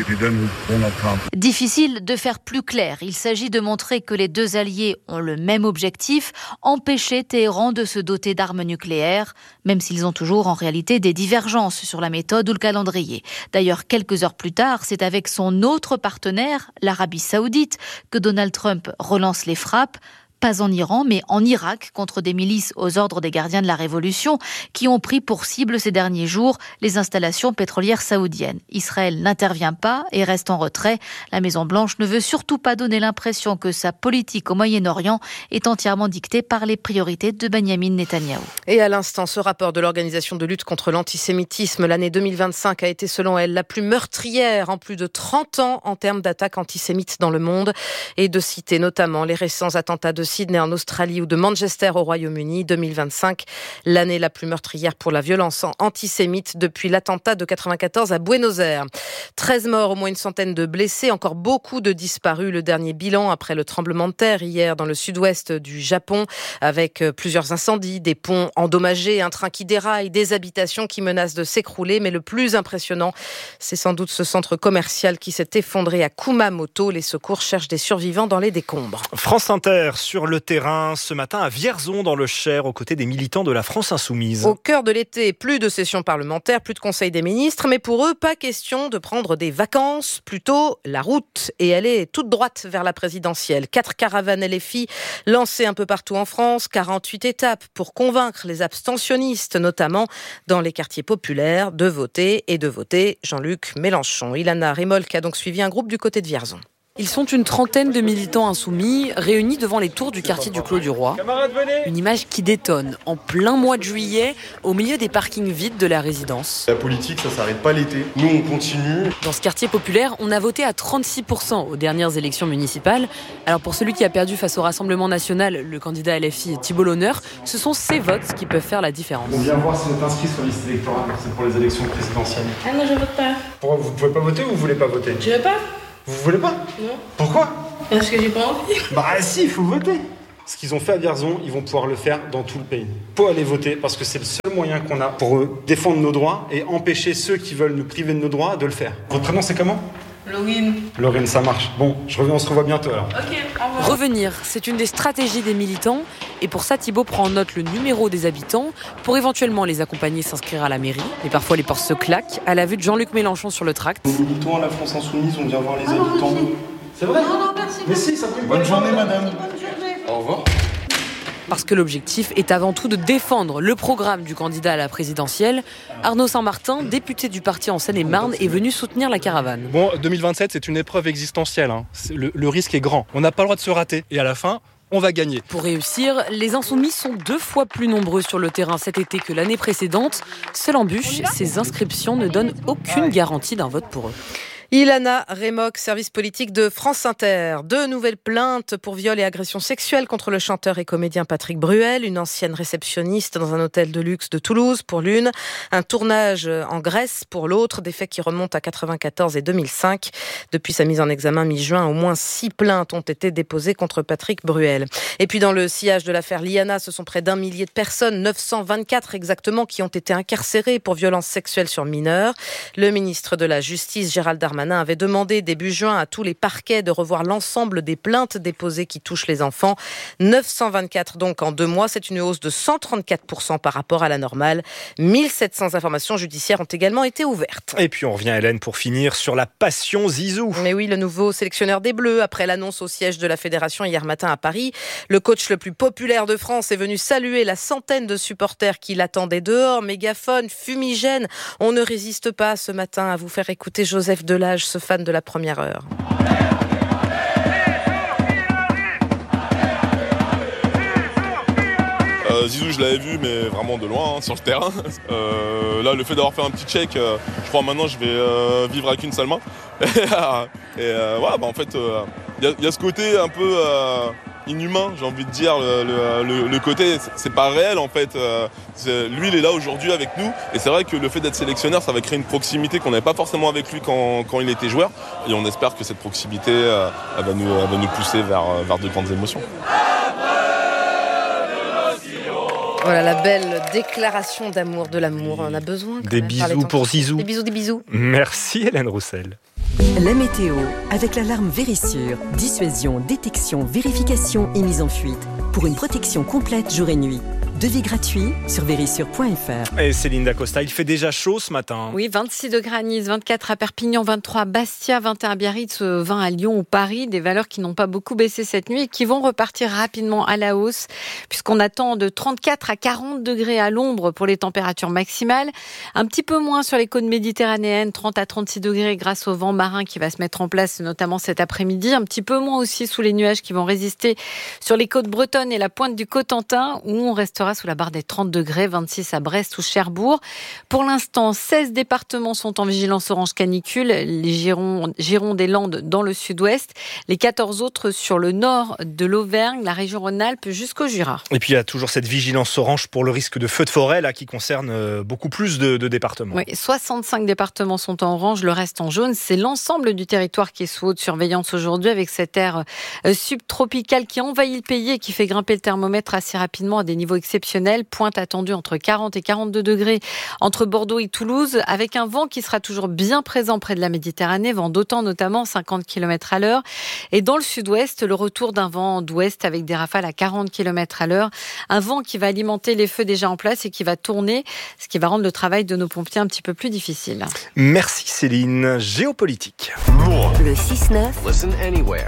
Difficile de faire plus clair. Il s'agit de montrer que les deux alliés ont le même objectif, empêcher Téhéran de se doter d'armes nucléaires, même s'ils ont toujours en réalité des divergences sur la méthode ou le calendrier. D'ailleurs, quelques heures plus tard, c'est avec son autre partenaire, l'Arabie Saoudite, que Donald Trump relance les frappes. Pas en Iran, mais en Irak, contre des milices aux ordres des gardiens de la Révolution qui ont pris pour cible ces derniers jours les installations pétrolières saoudiennes. Israël n'intervient pas et reste en retrait. La Maison-Blanche ne veut surtout pas donner l'impression que sa politique au Moyen-Orient est entièrement dictée par les priorités de Benyamin Netanyahou. Et à l'instant, ce rapport de l'Organisation de lutte contre l'antisémitisme, l'année deux mille vingt-cinq a été selon elle la plus meurtrière en plus de trente ans en termes d'attaques antisémites dans le monde et de citer notamment les récents attentats de Sydney en Australie ou de Manchester au Royaume-Uni. deux mille vingt-cinq, l'année la plus meurtrière pour la violence antisémite depuis l'attentat de quatre-vingt-quatorze à Buenos Aires. treize morts, au moins une centaine de blessés, encore beaucoup de disparus. Le dernier bilan après le tremblement de terre hier dans le sud-ouest du Japon, avec plusieurs incendies, des ponts endommagés, un train qui déraille, des habitations qui menacent de s'écrouler. Mais le plus impressionnant, c'est sans doute ce centre commercial qui s'est effondré à Kumamoto. Les secours cherchent des survivants dans les décombres. France Inter sur le terrain ce matin à Vierzon dans le Cher aux côtés des militants de la France Insoumise. Au cœur de l'été, plus de sessions parlementaires, plus de conseils des ministres, mais pour eux, pas question de prendre des vacances, plutôt la route. Et elle est toute droite vers la présidentielle. Quatre caravanes L F I lancées un peu partout en France, quarante-huit étapes pour convaincre les abstentionnistes, notamment dans les quartiers populaires, de voter et de voter Jean-Luc Mélenchon. Ilana Remolk a donc suivi un groupe du côté de Vierzon. Ils sont une trentaine de militants insoumis réunis devant les tours du quartier du Clos du Roi. Une image qui détonne en plein mois de juillet au milieu des parkings vides de la résidence. La politique, ça s'arrête pas l'été. Nous, on continue. Dans ce quartier populaire, on a voté à trente-six pour cent aux dernières élections municipales. Alors pour celui qui a perdu face au Rassemblement National, le candidat L F I Thibault L'Honneur, ce sont ces votes qui peuvent faire la différence. On vient voir si vous êtes inscrit sur la liste électorale, c'est pour les élections présidentielles. Ah non, je vote pas. Pourquoi vous pouvez pas voter ou vous voulez pas voter? Je veux pas. Vous voulez pas? Non. Pourquoi? Parce que j'ai pas envie. Bah si, il faut voter. Ce qu'ils ont fait à Vierzon, ils vont pouvoir le faire dans tout le pays. Il faut aller voter parce que c'est le seul moyen qu'on a pour défendre nos droits et empêcher ceux qui veulent nous priver de nos droits de le faire. Votre prénom c'est comment? Laurine. Laurine, ça marche. Bon, je reviens, on se revoit bientôt alors. Ok, au revoir. Revenir, c'est une des stratégies des militants. Et pour ça, Thibault prend en note le numéro des habitants pour éventuellement les accompagner s'inscrire à la mairie. Mais parfois, les portes se claquent à la vue de Jean-Luc Mélenchon sur le tract. Les militants à la France Insoumise, on vient voir les ah non, habitants. Merci. C'est vrai? Non, non, merci. Mais si, ça peut. Bonne journée, madame. Bonne journée. Au revoir. Parce que l'objectif est avant tout de défendre le programme du candidat à la présidentielle. Arnaud Saint-Martin, député du parti en Seine-et-Marne, est venu soutenir la caravane. Bon, deux mille vingt-sept, c'est une épreuve existentielle. Hein. Le, le risque est grand. On n'a pas le droit de se rater. Et à la fin, on va gagner. Pour réussir, les Insoumis sont deux fois plus nombreux sur le terrain cet été que l'année précédente. Seule embûche, ces inscriptions ne donnent aucune garantie d'un vote pour eux. Ilana Remolk, service politique de France Inter. Deux nouvelles plaintes pour viol et agression sexuelle contre le chanteur et comédien Patrick Bruel, une ancienne réceptionniste dans un hôtel de luxe de Toulouse pour l'une, un tournage en Grèce pour l'autre, des faits qui remontent à quatre-vingt-quatorze et deux mille cinq. Depuis sa mise en examen mi-juin, au moins six plaintes ont été déposées contre Patrick Bruel. Et puis dans le sillage de l'affaire Liana, ce sont près d'un millier de personnes, neuf cent vingt-quatre exactement, qui ont été incarcérées pour violences sexuelles sur mineurs. Le ministre de la Justice, Gérald Darmanin, avait demandé début juin à tous les parquets de revoir l'ensemble des plaintes déposées qui touchent les enfants. neuf cent vingt-quatre donc en deux mois, c'est une hausse de cent trente-quatre pour cent par rapport à la normale. mille sept cents informations judiciaires ont également été ouvertes. Et puis on revient, Hélène, pour finir sur la passion Zizou. Mais oui, le nouveau sélectionneur des Bleus, après l'annonce au siège de la fédération hier matin à Paris, le coach le plus populaire de France est venu saluer la centaine de supporters qui l'attendaient dehors, mégaphone, fumigène. On ne résiste pas ce matin à vous faire écouter Joseph Delage, ce fan de la première heure. Euh, Zizou, je l'avais vu, mais vraiment de loin, hein, sur le terrain. Euh, là, le fait d'avoir fait un petit check, euh, je crois maintenant je vais euh, vivre avec une seule main. et euh, ouais, bah, en fait, il euh, y, y a ce côté un peu euh, inhumain, j'ai envie de dire. Le, le, le, le côté, c'est pas réel en fait. Euh, lui, il est là aujourd'hui avec nous. Et c'est vrai que le fait d'être sélectionneur, ça va créer une proximité qu'on n'avait pas forcément avec lui quand, quand il était joueur. Et on espère que cette proximité euh, elle va, nous, elle va nous pousser vers, vers de grandes émotions. Voilà la belle déclaration d'amour, de l'amour. On en a besoin. Des bisous pour Zizou. Des bisous, des bisous. Merci Hélène Roussel. La météo, avec l'alarme Vérissure. Dissuasion, détection, vérification et mise en fuite. Pour une protection complète jour et nuit. Devis gratuit sur vérissure point f r. Et Céline Dacosta, il fait déjà chaud ce matin. Oui, vingt-six degrés à Nice, vingt-quatre à Perpignan, vingt-trois à Bastia, vingt et un à Biarritz, vingt à Lyon ou Paris. Des valeurs qui n'ont pas beaucoup baissé cette nuit et qui vont repartir rapidement à la hausse, puisqu'on attend de trente-quatre à quarante degrés à l'ombre pour les températures maximales. Un petit peu moins sur les côtes méditerranéennes, trente à trente-six degrés grâce au vent marin qui va se mettre en place, notamment cet après-midi. Un petit peu moins aussi sous les nuages qui vont résister sur les côtes bretonnes et la pointe du Cotentin, où on restera restera sous la barre des trente degrés, vingt-six à Brest ou Cherbourg. Pour l'instant, seize départements sont en vigilance orange canicule, les Gironde, Gironde et Landes dans le sud-ouest, les quatorze autres sur le nord de l'Auvergne, la région Rhône-Alpes jusqu'au Jura. Et puis il y a toujours cette vigilance orange pour le risque de feu de forêt là, qui concerne beaucoup plus de, de départements. Oui, soixante-cinq départements sont en orange, le reste en jaune. C'est l'ensemble du territoire qui est sous haute surveillance aujourd'hui avec cet air subtropical qui envahit le pays et qui fait grimper le thermomètre assez rapidement à des niveaux exceptionnels. Pointe attendue entre quarante et quarante-deux degrés entre Bordeaux et Toulouse, avec un vent qui sera toujours bien présent près de la Méditerranée, vent d'autant notamment cinquante kilomètres à l'heure. Et dans le sud-ouest, le retour d'un vent d'ouest avec des rafales à quarante kilomètres à l'heure. Un vent qui va alimenter les feux déjà en place et qui va tourner, ce qui va rendre le travail de nos pompiers un petit peu plus difficile. Merci Céline. Géopolitique. Le six neuf. Listen anywhere.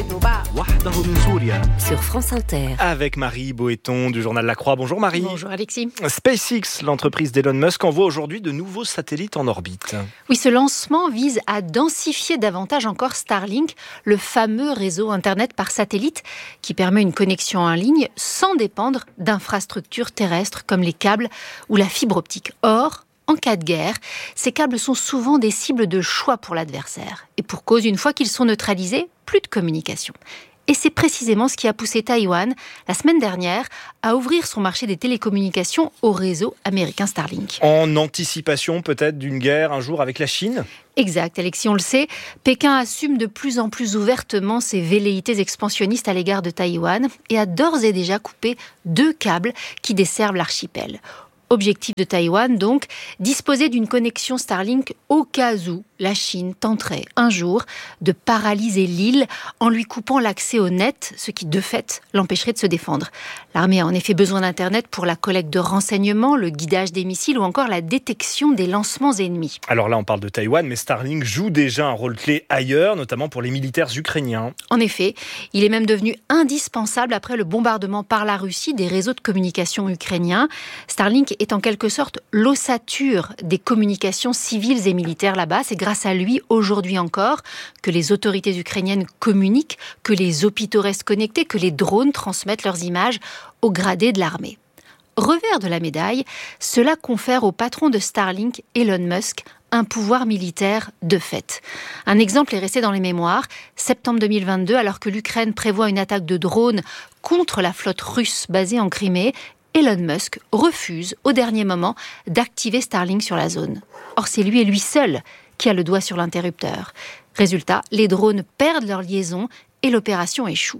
Sur France Inter. Avec Marie Boéton du journal La Croix. Bonjour Marie. Bonjour Alexis. SpaceX, l'entreprise d'Elon Musk, envoie aujourd'hui de nouveaux satellites en orbite. Oui, ce lancement vise à densifier davantage encore Starlink, le fameux réseau Internet par satellite qui permet une connexion en ligne sans dépendre d'infrastructures terrestres comme les câbles ou la fibre optique. Or, en cas de guerre, ces câbles sont souvent des cibles de choix pour l'adversaire. Et pour cause, une fois qu'ils sont neutralisés, plus de communication. Et c'est précisément ce qui a poussé Taïwan, la semaine dernière, à ouvrir son marché des télécommunications au réseau américain Starlink. En anticipation peut-être d'une guerre un jour avec la Chine ? Exact, Alexis, on le sait, Pékin assume de plus en plus ouvertement ses velléités expansionnistes à l'égard de Taïwan et a d'ores et déjà coupé deux câbles qui desservent l'archipel. Objectif de Taïwan, donc, disposer d'une connexion Starlink au cas où la Chine tenterait un jour de paralyser l'île en lui coupant l'accès au net, ce qui, de fait, l'empêcherait de se défendre. L'armée a en effet besoin d'Internet pour la collecte de renseignements, le guidage des missiles ou encore la détection des lancements ennemis. Alors là, on parle de Taïwan, mais Starlink joue déjà un rôle clé ailleurs, notamment pour les militaires ukrainiens. En effet, il est même devenu indispensable après le bombardement par la Russie des réseaux de communication ukrainiens. Starlink est en quelque sorte l'ossature des communications civiles et militaires là-bas. C'est grâce à lui, aujourd'hui encore, que les autorités ukrainiennes communiquent, que les hôpitaux restent connectés, que les drones transmettent leurs images aux gradés de l'armée. Revers de la médaille, cela confère au patron de Starlink, Elon Musk, un pouvoir militaire de fait. Un exemple est resté dans les mémoires. Septembre deux mille vingt-deux, alors que l'Ukraine prévoit une attaque de drones contre la flotte russe basée en Crimée, Elon Musk refuse au dernier moment d'activer Starlink sur la zone. Or, c'est lui et lui seul qui a le doigt sur l'interrupteur. Résultat, les drones perdent leur liaison et l'opération échoue.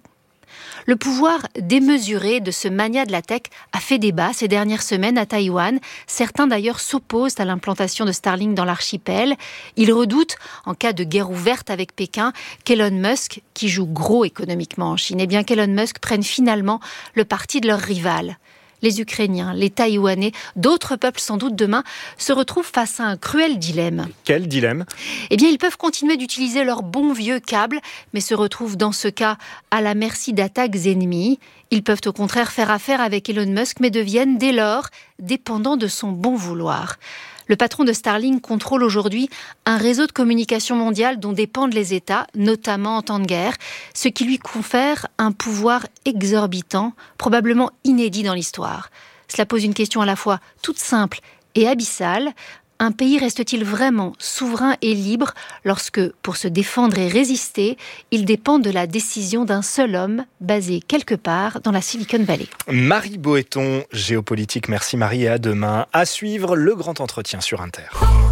Le pouvoir démesuré de ce mania de la tech a fait débat ces dernières semaines à Taïwan. Certains d'ailleurs s'opposent à l'implantation de Starlink dans l'archipel. Ils redoutent, en cas de guerre ouverte avec Pékin, qu'Elon Musk, qui joue gros économiquement en Chine, eh bien qu'Elon Musk prenne finalement le parti de leur rival. Les Ukrainiens, les Taïwanais, d'autres peuples sans doute demain, se retrouvent face à un cruel dilemme. Quel dilemme ? Eh bien, ils peuvent continuer d'utiliser leurs bons vieux câbles, mais se retrouvent dans ce cas à la merci d'attaques ennemies. Ils peuvent au contraire faire affaire avec Elon Musk, mais deviennent dès lors dépendants de son bon vouloir. Le patron de Starlink contrôle aujourd'hui un réseau de communication mondiale dont dépendent les États, notamment en temps de guerre, ce qui lui confère un pouvoir exorbitant, probablement inédit dans l'histoire. Cela pose une question à la fois toute simple et abyssale. Un pays reste-t-il vraiment souverain et libre lorsque, pour se défendre et résister, il dépend de la décision d'un seul homme basé quelque part dans la Silicon Valley ? Marie Boéton, géopolitique. Merci Marie et à demain. À suivre le grand entretien sur Inter.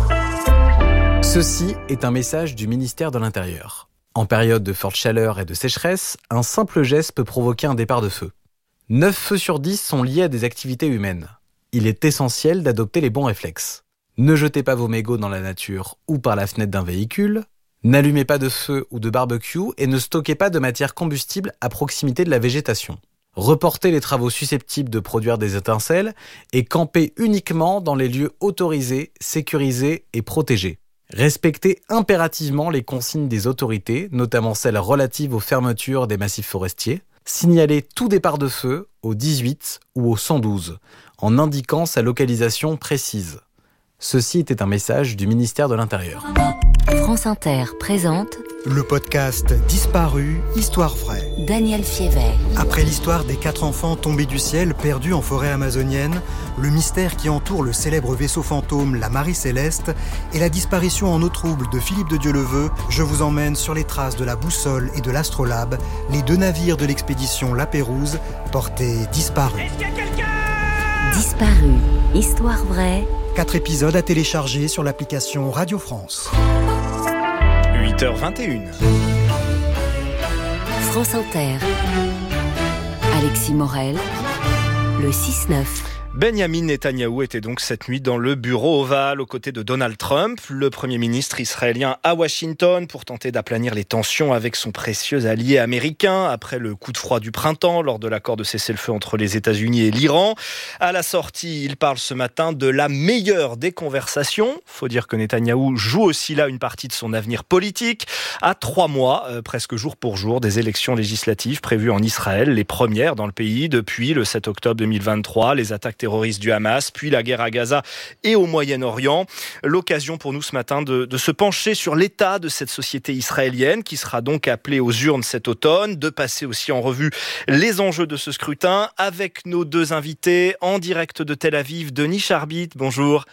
Ceci est un message du ministère de l'Intérieur. En période de forte chaleur et de sécheresse, un simple geste peut provoquer un départ de feu. neuf feux sur dix sont liés à des activités humaines. Il est essentiel d'adopter les bons réflexes. Ne jetez pas vos mégots dans la nature ou par la fenêtre d'un véhicule. N'allumez pas de feu ou de barbecue et ne stockez pas de matière combustible à proximité de la végétation. Reportez les travaux susceptibles de produire des étincelles et campez uniquement dans les lieux autorisés, sécurisés et protégés. Respectez impérativement les consignes des autorités, notamment celles relatives aux fermetures des massifs forestiers. Signalez tout départ de feu au dix-huit ou au cent douze, en indiquant sa localisation précise. Ceci était un message du ministère de l'Intérieur. France Inter présente le podcast Disparu, Histoire vraie. Daniel Fiévet. Après l'histoire des quatre enfants tombés du ciel perdus en forêt amazonienne, le mystère qui entoure le célèbre vaisseau fantôme, la Marie Céleste, et la disparition en eau trouble de Philippe de Dieuleveux, je vous emmène sur les traces de la Boussole et de l'Astrolabe, les deux navires de l'expédition La Pérouse, portés disparus. Est-ce qu'il y a quelqu'un ? Disparu, Histoire vraie. Quatre épisodes à télécharger sur l'application Radio France. huit heures vingt et une. France Inter. Alexis Morel, le six neuf. Benjamin Netanyahou était donc cette nuit dans le bureau ovale aux côtés de Donald Trump, le Premier ministre israélien à Washington, pour tenter d'aplanir les tensions avec son précieux allié américain après le coup de froid du printemps lors de l'accord de cessez-le-feu entre les États-Unis et l'Iran. À la sortie, il parle ce matin de la meilleure des conversations. Faut dire que Netanyahou joue aussi là une partie de son avenir politique. À trois mois, euh, presque jour pour jour, des élections législatives prévues en Israël, les premières dans le pays depuis le sept octobre deux mille vingt-trois, les attaques terroristes du Hamas, puis la guerre à Gaza et au Moyen-Orient. L'occasion pour nous ce matin de, de se pencher sur l'état de cette société israélienne qui sera donc appelée aux urnes cet automne, de passer aussi en revue les enjeux de ce scrutin avec nos deux invités en direct de Tel Aviv. Denis Charbit, bonjour.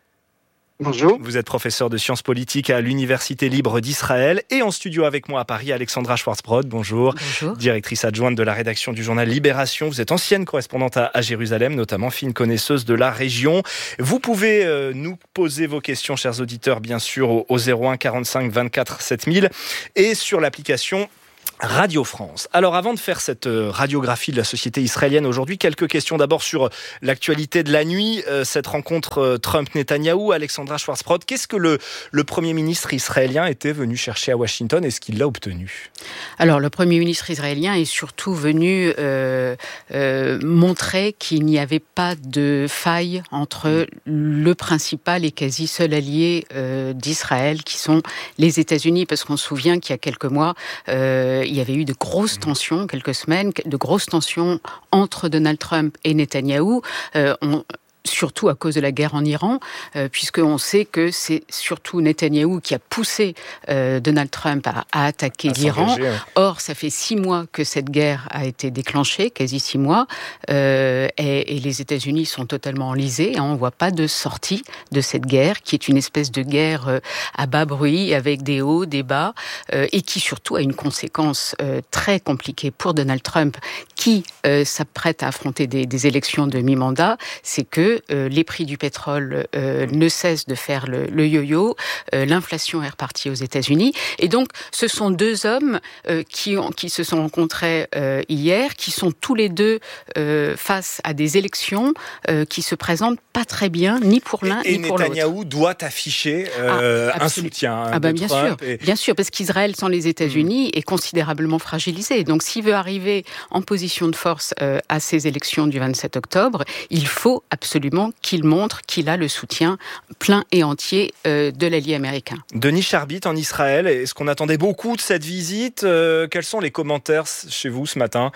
Bonjour. Vous êtes professeur de sciences politiques à l'Université libre d'Israël et en studio avec moi à Paris, Alexandra Schwarzbrod. Bonjour. Bonjour. Directrice adjointe de la rédaction du journal Libération. Vous êtes ancienne correspondante à, à Jérusalem, notamment fine connaisseuse de la région. Vous pouvez euh, nous poser vos questions, chers auditeurs, bien sûr, au, au zéro un quarante-cinq vingt-quatre sept mille et sur l'application Radio France. Alors avant de faire cette radiographie de la société israélienne aujourd'hui, quelques questions d'abord sur l'actualité de la nuit, euh, cette rencontre Trump-Netanyahou. Alexandra Schwarzbrod, qu'est-ce que le, le Premier ministre israélien était venu chercher à Washington? Est-ce qu'il l'a obtenu? Alors le Premier ministre israélien est surtout venu euh, euh, montrer qu'il n'y avait pas de faille entre le principal et quasi seul allié euh, d'Israël qui sont les États-Unis, parce qu'on se souvient qu'il y a quelques mois euh, il y avait eu de grosses tensions, quelques semaines, de grosses tensions entre Donald Trump et Netanyahou. Euh, on, surtout à cause de la guerre en Iran, euh, puisqu'on sait que c'est surtout Netanyahou qui a poussé euh, Donald Trump à, à attaquer à l'Iran. Ouais. Or, ça fait six mois que cette guerre a été déclenchée, quasi six mois, euh, et, et les États-Unis sont totalement enlisés. Hein, on ne voit pas de sortie de cette guerre, qui est une espèce de guerre euh, à bas bruit, avec des hauts, des bas, euh, et qui surtout a une conséquence euh, très compliquée pour Donald Trump, qui euh, s'apprête à affronter des, des élections de mi-mandat, c'est que Euh, les prix du pétrole euh, ne cessent de faire le, le yo-yo, euh, l'inflation est repartie aux États-Unis, et donc ce sont deux hommes euh, qui, ont, qui se sont rencontrés euh, hier, qui sont tous les deux euh, face à des élections euh, qui se présentent pas très bien, ni pour l'un et, ni pour l'autre. Et Netanyahou doit afficher euh, ah, un soutien ah ben de bien Trump. sûr, Et... bien sûr, parce qu'Israël sans les États-Unis mmh. est considérablement fragilisé. Donc s'il veut arriver en position de force euh, à ces élections du vingt-sept octobre, il faut absolument qu'il montre qu'il a le soutien plein et entier euh, de l'allié américain. Denis Charbit en Israël, est-ce qu'on attendait beaucoup de cette visite? euh, Quels sont les commentaires chez vous ce matin?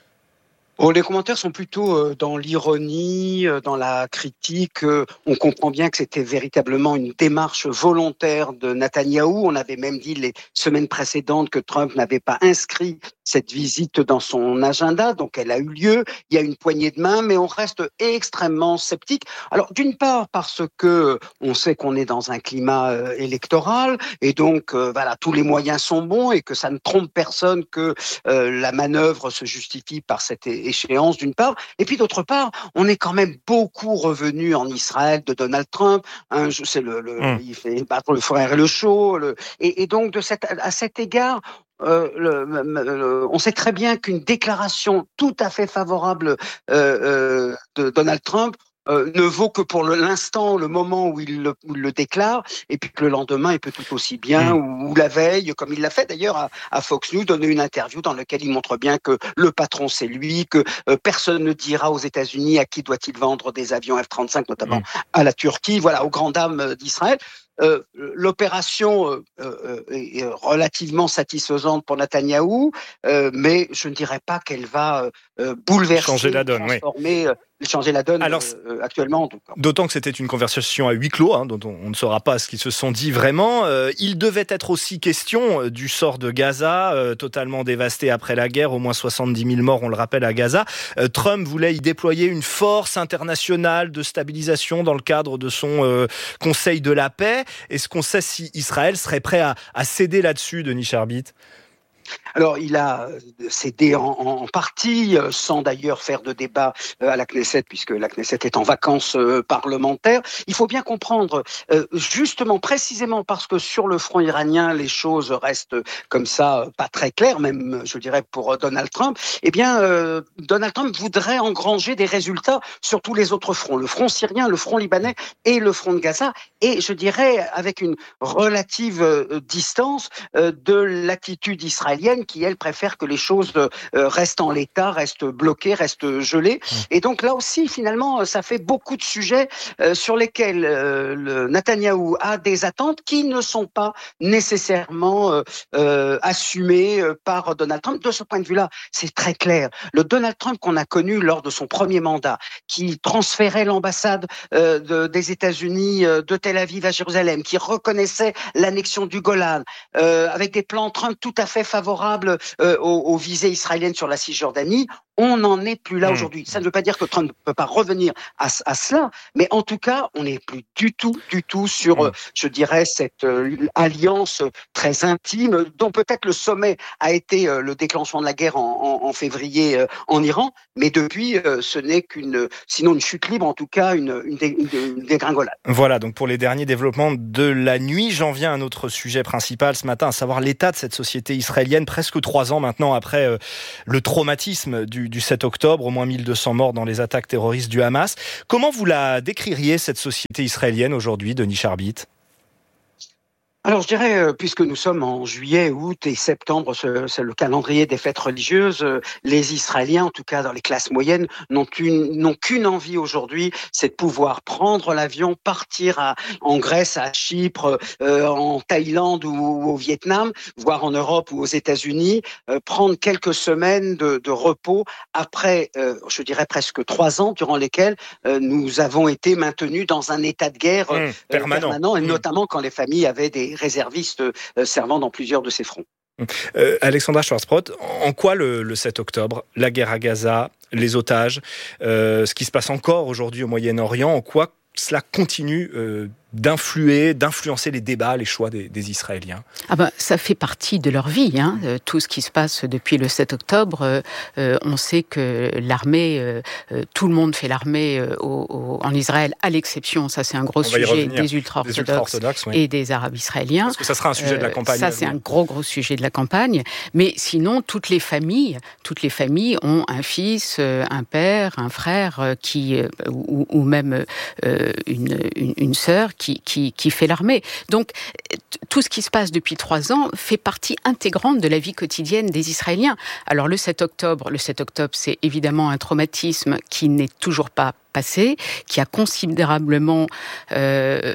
Oh, les commentaires sont plutôt dans l'ironie, dans la critique. On comprend bien que c'était véritablement une démarche volontaire de Netanyahou. On avait même dit les semaines précédentes que Trump n'avait pas inscrit cette visite dans son agenda, donc elle a eu lieu. Il y a une poignée de main, mais on reste extrêmement sceptique. Alors, d'une part, parce que on sait qu'on est dans un climat euh, électoral, et donc euh, voilà, tous les moyens sont bons, et que ça ne trompe personne que euh, la manœuvre se justifie par cette échéance, d'une part. Et puis, d'autre part, on est quand même beaucoup revenu en Israël de Donald Trump. Hein, je sais, le, le, mmh. il fait battre le frère et le chaud. Le, et, et donc, de cette, à cet égard, Euh, le, le, on sait très bien qu'une déclaration tout à fait favorable euh, euh, de Donald Trump euh, ne vaut que pour le, l'instant, le moment où il, le, où il le déclare, et puis que le lendemain, il peut tout aussi bien, mmh. ou, ou la veille, comme il l'a fait d'ailleurs à, à Fox News, donner une interview dans laquelle il montre bien que le patron, c'est lui, que euh, personne ne dira aux États-Unis à qui doit-il vendre des avions F trente-cinq, notamment mmh. à la Turquie, voilà, aux grandes dames d'Israël. Euh, l'opération euh, euh, est relativement satisfaisante pour Netanyahou, euh, mais je ne dirais pas qu'elle va euh, bouleverser, changer la donne, transformer oui. changer la donne Alors, euh, actuellement. En tout cas. D'autant que c'était une conversation à huis clos, hein, dont on, on ne saura pas ce qu'ils se sont dit vraiment. Euh, il devait être aussi question euh, du sort de Gaza, euh, totalement dévasté après la guerre, au moins soixante-dix mille morts, on le rappelle, à Gaza. Euh, Trump voulait y déployer une force internationale de stabilisation dans le cadre de son euh, Conseil de la paix. Est-ce qu'on sait si Israël serait prêt à, à céder là-dessus, Denis Charbit ? Alors, il a cédé en, en partie, sans d'ailleurs faire de débat à la Knesset, puisque la Knesset est en vacances parlementaires. Il faut bien comprendre, justement, précisément parce que sur le front iranien, les choses restent comme ça, pas très claires, même, je dirais, pour Donald Trump. Eh bien, euh, Donald Trump voudrait engranger des résultats sur tous les autres fronts, le front syrien, le front libanais et le front de Gaza. Et je dirais, avec une relative distance de l'attitude israélienne, qui, elle, préfère que les choses euh, restent en l'état, restent bloquées, restent gelées. Et donc, là aussi, finalement, ça fait beaucoup de sujets euh, sur lesquels euh, le Netanyahou a des attentes qui ne sont pas nécessairement euh, euh, assumées par Donald Trump. De ce point de vue-là, c'est très clair. Le Donald Trump qu'on a connu lors de son premier mandat, qui transférait l'ambassade euh, de, des États-Unis euh, de Tel Aviv à Jérusalem, qui reconnaissait l'annexion du Golan, euh, avec des plans Trump tout à fait favorables Euh, aux, aux visées israéliennes sur la Cisjordanie, on n'en est plus là mmh. aujourd'hui. Ça ne veut pas dire que Trump ne peut pas revenir à, à cela, mais en tout cas, on n'est plus du tout, du tout sur, mmh. euh, je dirais, cette euh, alliance très intime, dont peut-être le sommet a été euh, le déclenchement de la guerre en, en, en février euh, en Iran, mais depuis, euh, ce n'est qu'une, sinon une chute libre, en tout cas, une, une, dé, une, une dégringolade. Voilà, donc pour les derniers développements de la nuit, j'en viens à un autre sujet principal ce matin, à savoir l'état de cette société israélienne, presque trois ans maintenant après euh, le traumatisme du, du sept octobre, au moins mille deux cents morts dans les attaques terroristes du Hamas. Comment vous la décririez, cette société israélienne aujourd'hui, Denis Charbit ? Alors je dirais, puisque nous sommes en juillet, août et septembre, c'est le calendrier des fêtes religieuses, les Israéliens, en tout cas dans les classes moyennes, n'ont qu'une, n'ont qu'une envie aujourd'hui, c'est de pouvoir prendre l'avion, partir à, en Grèce, à Chypre, euh, en Thaïlande ou, ou au Vietnam, voire en Europe ou aux États-Unis, euh, prendre quelques semaines de, de repos après, euh, je dirais presque trois ans, durant lesquels euh, nous avons été maintenus dans un état de guerre mmh, euh, permanent. permanent, et mmh. notamment quand les familles avaient des réservistes euh, servant dans plusieurs de ces fronts. Euh, Alexandra Schwarzbrot, en quoi le, le sept octobre, la guerre à Gaza, les otages, euh, ce qui se passe encore aujourd'hui au Moyen-Orient, en quoi cela continue euh, d'influer, d'influencer les débats, les choix des, des Israéliens? Ah ben, ça fait partie de leur vie, hein. Euh, tout ce qui se passe depuis le sept octobre. Euh, euh, on sait que l'armée, euh, euh, tout le monde fait l'armée euh, au, au, en Israël, à l'exception, ça c'est un gros sujet, des ultra-orthodoxes ultra oui. et des Arabes israéliens. Est-ce que ça sera un sujet euh, de la campagne? Ça c'est un gros gros sujet de la campagne. Mais sinon, toutes les familles, toutes les familles ont un fils, euh, un père, un frère, euh, qui euh, ou, ou même euh, une, une, une sœur qui, qui, qui fait l'armée. Donc, tout ce qui se passe depuis trois ans fait partie intégrante de la vie quotidienne des Israéliens. Alors, le sept octobre, le sept octobre, c'est évidemment un traumatisme qui n'est toujours pas passé, qui a considérablement euh,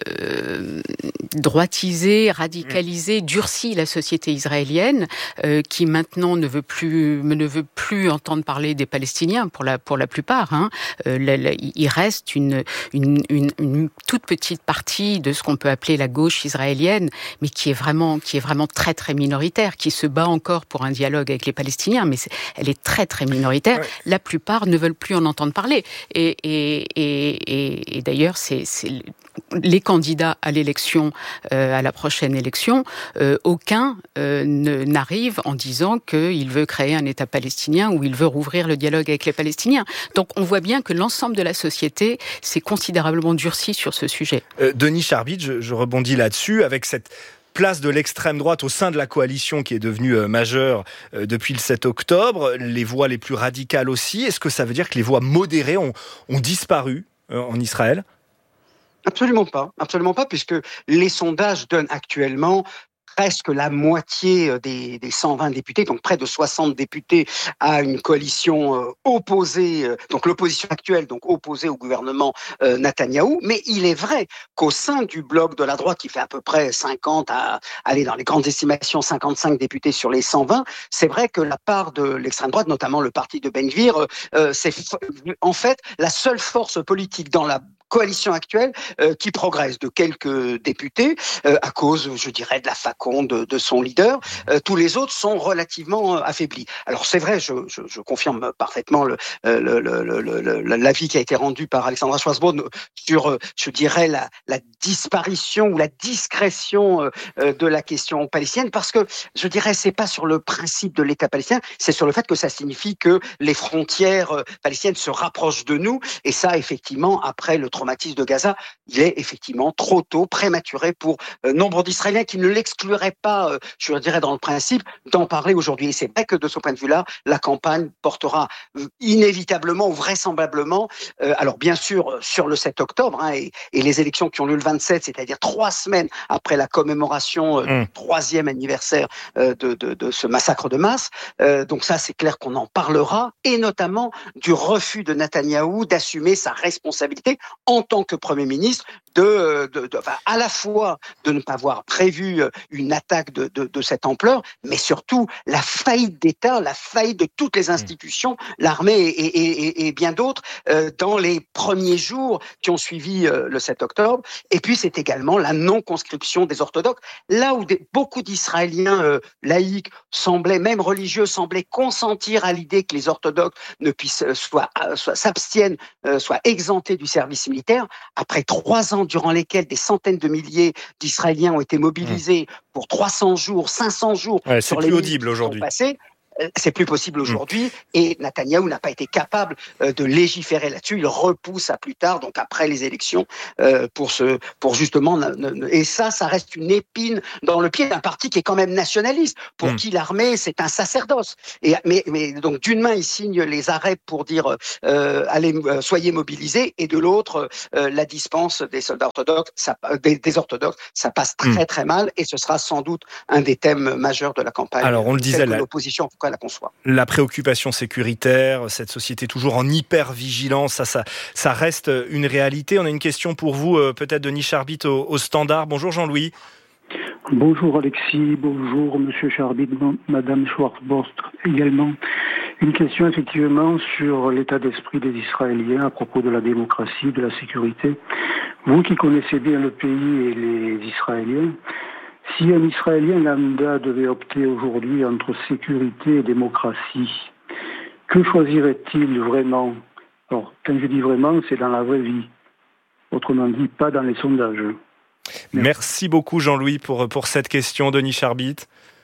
droitisé, radicalisé, durci la société israélienne, euh, qui maintenant ne veut plus, ne veut plus entendre parler des Palestiniens pour la pour la plupart. Hein. Euh, la, la, il reste une, une une une toute petite partie de ce qu'on peut appeler la gauche israélienne, mais qui est vraiment qui est vraiment très très minoritaire, qui se bat encore pour un dialogue avec les Palestiniens, mais c'est, elle est très très minoritaire. Ouais. La plupart ne veulent plus en entendre parler. Et, et Et, et, et d'ailleurs, c'est, c'est les candidats à l'élection, euh, à la prochaine élection, euh, aucun euh, ne, n'arrive en disant qu'il veut créer un État palestinien ou il veut rouvrir le dialogue avec les Palestiniens. Donc, on voit bien que l'ensemble de la société s'est considérablement durci sur ce sujet. Euh, Denis Charbit, je, je rebondis là-dessus avec cette place de l'extrême droite au sein de la coalition qui est devenue euh, majeure euh, depuis le sept octobre, les voix les plus radicales aussi. Est-ce que ça veut dire que les voix modérées ont, ont disparu euh, en Israël ? Absolument pas, absolument pas, puisque les sondages donnent actuellement presque la moitié des, des cent vingt députés, donc près de soixante députés, à une coalition euh, opposée, euh, donc l'opposition actuelle, donc opposée au gouvernement euh, Netanyahou. Mais il est vrai qu'au sein du bloc de la droite, qui fait à peu près cinquante, à aller dans les grandes estimations, cinquante-cinq députés sur les cent vingt, c'est vrai que la part de l'extrême droite, notamment le parti de Ben Gvir, euh, c'est f- en fait la seule force politique dans la coalition actuelle euh, qui progresse de quelques députés euh, à cause, je dirais, de la faconde de, de son leader. Euh, tous les autres sont relativement euh, affaiblis. Alors c'est vrai, je, je, je confirme parfaitement le, le, le, le, le, l'avis qui a été rendu par Alexandra Schwarzbrod sur, euh, je dirais, la, la disparition ou la discrétion euh, de la question palestinienne, parce que je dirais, c'est pas sur le principe de l'État palestinien, c'est sur le fait que ça signifie que les frontières euh, palestiniennes se rapprochent de nous, et ça, effectivement, après le traumatisme de Gaza, il est effectivement trop tôt, prématuré pour euh, nombre d'Israéliens qui ne l'excluraient pas, euh, je dirais dans le principe, d'en parler aujourd'hui. Et c'est vrai que de ce point de vue-là, la campagne portera euh, inévitablement ou vraisemblablement, euh, alors bien sûr sur le sept octobre, hein, et, et les élections qui ont lieu le vingt-sept, c'est-à-dire trois semaines après la commémoration euh, mmh. du troisième anniversaire euh, de, de, de ce massacre de masse. Euh, donc ça, c'est clair qu'on en parlera, et notamment du refus de Netanyahou d'assumer sa responsabilité en tant que Premier ministre, de, de, de, enfin, à la fois de ne pas avoir prévu une attaque de, de, de cette ampleur, mais surtout la faillite d'État, la faillite de toutes les institutions, l'armée et, et, et, et bien d'autres, euh, dans les premiers jours qui ont suivi euh, le sept octobre. Et puis c'est également la non-conscription des orthodoxes, là où des, beaucoup d'Israéliens euh, laïcs, semblaient, même religieux, semblaient consentir à l'idée que les orthodoxes ne puissent euh, soit, euh, soit s'abstiennent, euh, soient exemptés du service militaire. Après trois ans durant lesquels des centaines de milliers d'Israéliens ont été mobilisés mmh. pour trois cents jours, cinq cents jours ouais, sur c'est les plus audible aujourd'hui. Passés, c'est plus possible aujourd'hui, mmh. et Netanyahou n'a pas été capable euh, de légiférer là-dessus. Il repousse à plus tard, donc après les élections, euh, pour ce, pour justement, et ça, ça reste une épine dans le pied d'un parti qui est quand même nationaliste, pour mmh. qui l'armée c'est un sacerdoce. Et mais, mais donc d'une main il signe les arrêts pour dire euh, allez, euh, soyez mobilisés, et de l'autre euh, la dispense des soldats orthodoxes, ça, des, des orthodoxes, ça passe très mmh. très mal, et ce sera sans doute un des thèmes majeurs de la campagne. Alors on le disait, la... l'opposition. La, conçoit. la préoccupation sécuritaire, cette société toujours en hyper-vigilance, ça, ça, ça reste une réalité. On a une question pour vous, euh, peut-être Denis Charbit au, au Standard. Bonjour Jean-Louis. Bonjour Alexis, bonjour Monsieur Charbit, Madame Schwarzbrod également. Une question effectivement sur l'état d'esprit des Israéliens à propos de la démocratie, de la sécurité. Vous qui connaissez bien le pays et les Israéliens, si un Israélien lambda devait opter aujourd'hui entre sécurité et démocratie, que choisirait-il vraiment? Alors, quand je dis vraiment, c'est dans la vraie vie. Autrement dit, pas dans les sondages. Merci, Merci beaucoup Jean-Louis pour, pour cette question. Denis Charbit.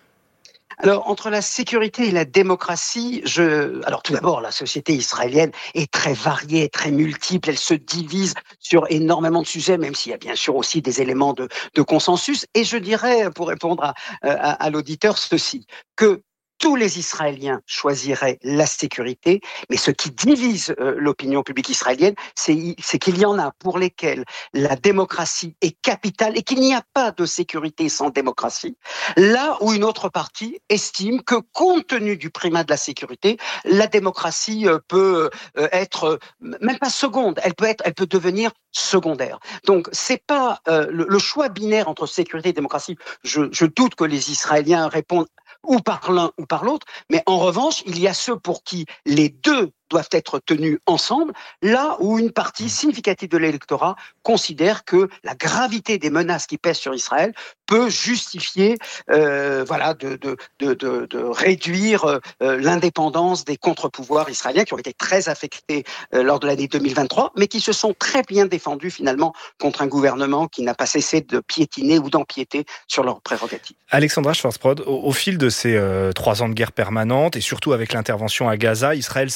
Alors, entre la sécurité et la démocratie, je... alors tout d'abord, la société israélienne est très variée, très multiple. Elle se divise sur énormément de sujets, même s'il y a bien sûr aussi des éléments de, de consensus. Et je dirais, pour répondre à, à, à l'auditeur, ceci, que tous les Israéliens choisiraient la sécurité, mais ce qui divise euh, l'opinion publique israélienne, c'est, c'est qu'il y en a pour lesquels la démocratie est capitale et qu'il n'y a pas de sécurité sans démocratie, là où une autre partie estime que, compte tenu du primat de la sécurité, la démocratie euh, peut euh, être, euh, même pas seconde, elle peut être, elle peut devenir secondaire. Donc, c'est pas euh, le, le choix binaire entre sécurité et démocratie. Je, je doute que les Israéliens répondent ou par l'un ou par l'autre, mais en revanche, il y a ceux pour qui les deux doivent être tenus ensemble, là où une partie significative de l'électorat considère que la gravité des menaces qui pèsent sur Israël peut justifier euh, voilà, de, de, de, de, de réduire euh, l'indépendance des contre-pouvoirs israéliens qui ont été très affectés euh, lors de l'année deux mille vingt-trois, mais qui se sont très bien défendus finalement contre un gouvernement qui n'a pas cessé de piétiner ou d'empiéter sur leurs prérogatives. Alexandra Schwarzbrod, au, au fil de ces euh, trois ans de guerre permanente et surtout avec l'intervention à Gaza, Israël s'est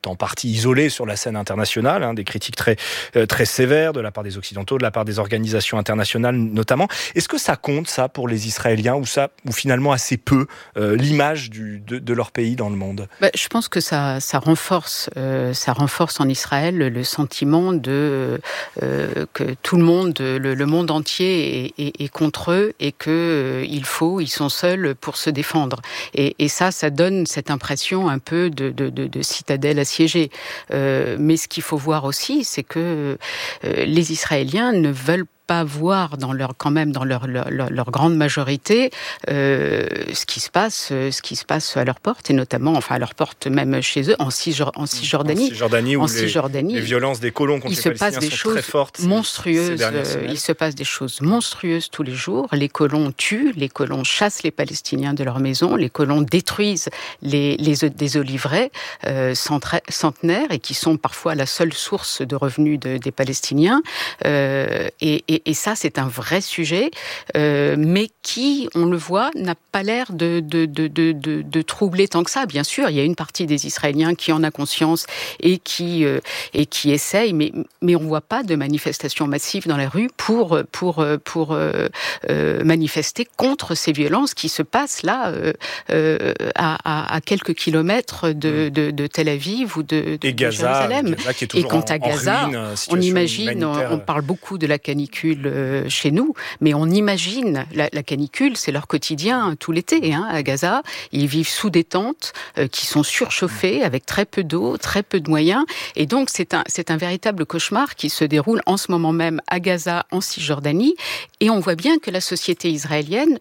en partie isolé sur la scène internationale, hein, des critiques très, euh, très sévères de la part des Occidentaux, de la part des organisations internationales notamment. Est-ce que ça compte, ça, pour les Israéliens, ou, ça, ou finalement assez peu, euh, l'image du, de, de leur pays dans le monde ? Bah, je pense que ça, ça, renforce, euh, ça renforce en Israël le sentiment de, euh, que tout le monde, le, le monde entier est, est, est contre eux et qu'il euh, faut, ils sont seuls pour se défendre. Et, et ça, ça donne cette impression un peu de, de, de, de citadelle assiégée. Euh, mais ce qu'il faut voir aussi, c'est que euh, les Israéliens ne veulent pas voir dans leur, quand même dans leur, leur, leur grande majorité euh, ce qui se passe, ce qui se passe à leur porte, et notamment, enfin à leur porte même chez eux, en, Cisjor- en Cisjordanie. En Cisjordanie, où en les, Cisjordanie, les violences des colons contre les Palestiniens sont très fortes. Monstrueuses, euh, il se passe des choses monstrueuses tous les jours. Les colons tuent, les colons chassent les Palestiniens de leur maison, les colons détruisent les, les, des oliveraies euh, centenaires et qui sont parfois la seule source de revenus de, des Palestiniens. Euh, et, et Et, et ça, c'est un vrai sujet, euh, mais qui, on le voit, n'a pas l'air de, de, de, de, de, de troubler tant que ça. Bien sûr, il y a une partie des Israéliens qui en a conscience et qui, euh, et qui essaye, mais, mais on ne voit pas de manifestations massives dans la rue pour, pour, pour euh, euh, manifester contre ces violences qui se passent là, euh, euh, à, à quelques kilomètres de, de, de Tel Aviv ou de, de, et Gaza, de Jérusalem. Gaza qui est toujours et quant à en, Gaza, en ruine, on imagine, on, on parle beaucoup de la canicule chez nous, mais on imagine la, la canicule, c'est leur quotidien tout l'été hein, à Gaza. Ils vivent sous des tentes euh, qui sont surchauffées avec très peu d'eau, très peu de moyens, et donc c'est un c'est un véritable cauchemar qui se déroule en ce moment même à Gaza, en Cisjordanie, et on voit bien que la société israélienne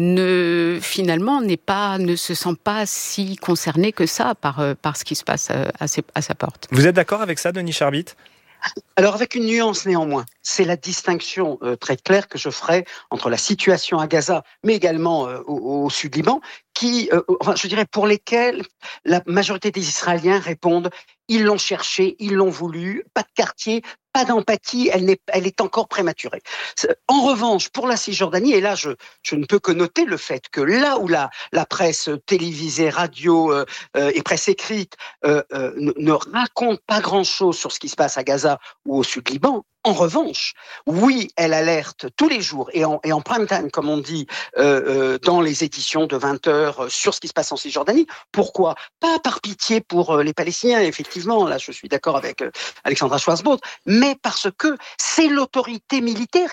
ne finalement n'est pas ne se sent pas si concernée que ça par par ce qui se passe à, à, ses, à sa porte. Vous êtes d'accord avec ça, Denis Charbit ? Alors avec une nuance néanmoins, c'est la distinction euh, très claire que je ferai entre la situation à Gaza, mais également euh, au, au Sud-Liban, qui, euh, enfin, je dirais pour lesquels la majorité des Israéliens répondent ils l'ont cherché, ils l'ont voulu, pas de quartier, pas d'empathie, elle, n'est, elle est encore prématurée. En revanche, pour la Cisjordanie, et là je, je ne peux que noter le fait que là où la, la presse télévisée, radio euh, euh, et presse écrite euh, euh, ne, ne raconte pas grand-chose sur ce qui se passe à Gaza ou au Sud-Liban, en revanche, oui, elle alerte tous les jours et en, et en prime time, comme on dit, euh, euh, dans les éditions de vingt heures sur ce qui se passe en Cisjordanie. Pourquoi ? Pas par pitié pour euh, les Palestiniens, effectivement, là je suis d'accord avec euh, Alexandra Schwarzbord, mais parce que c'est l'autorité militaire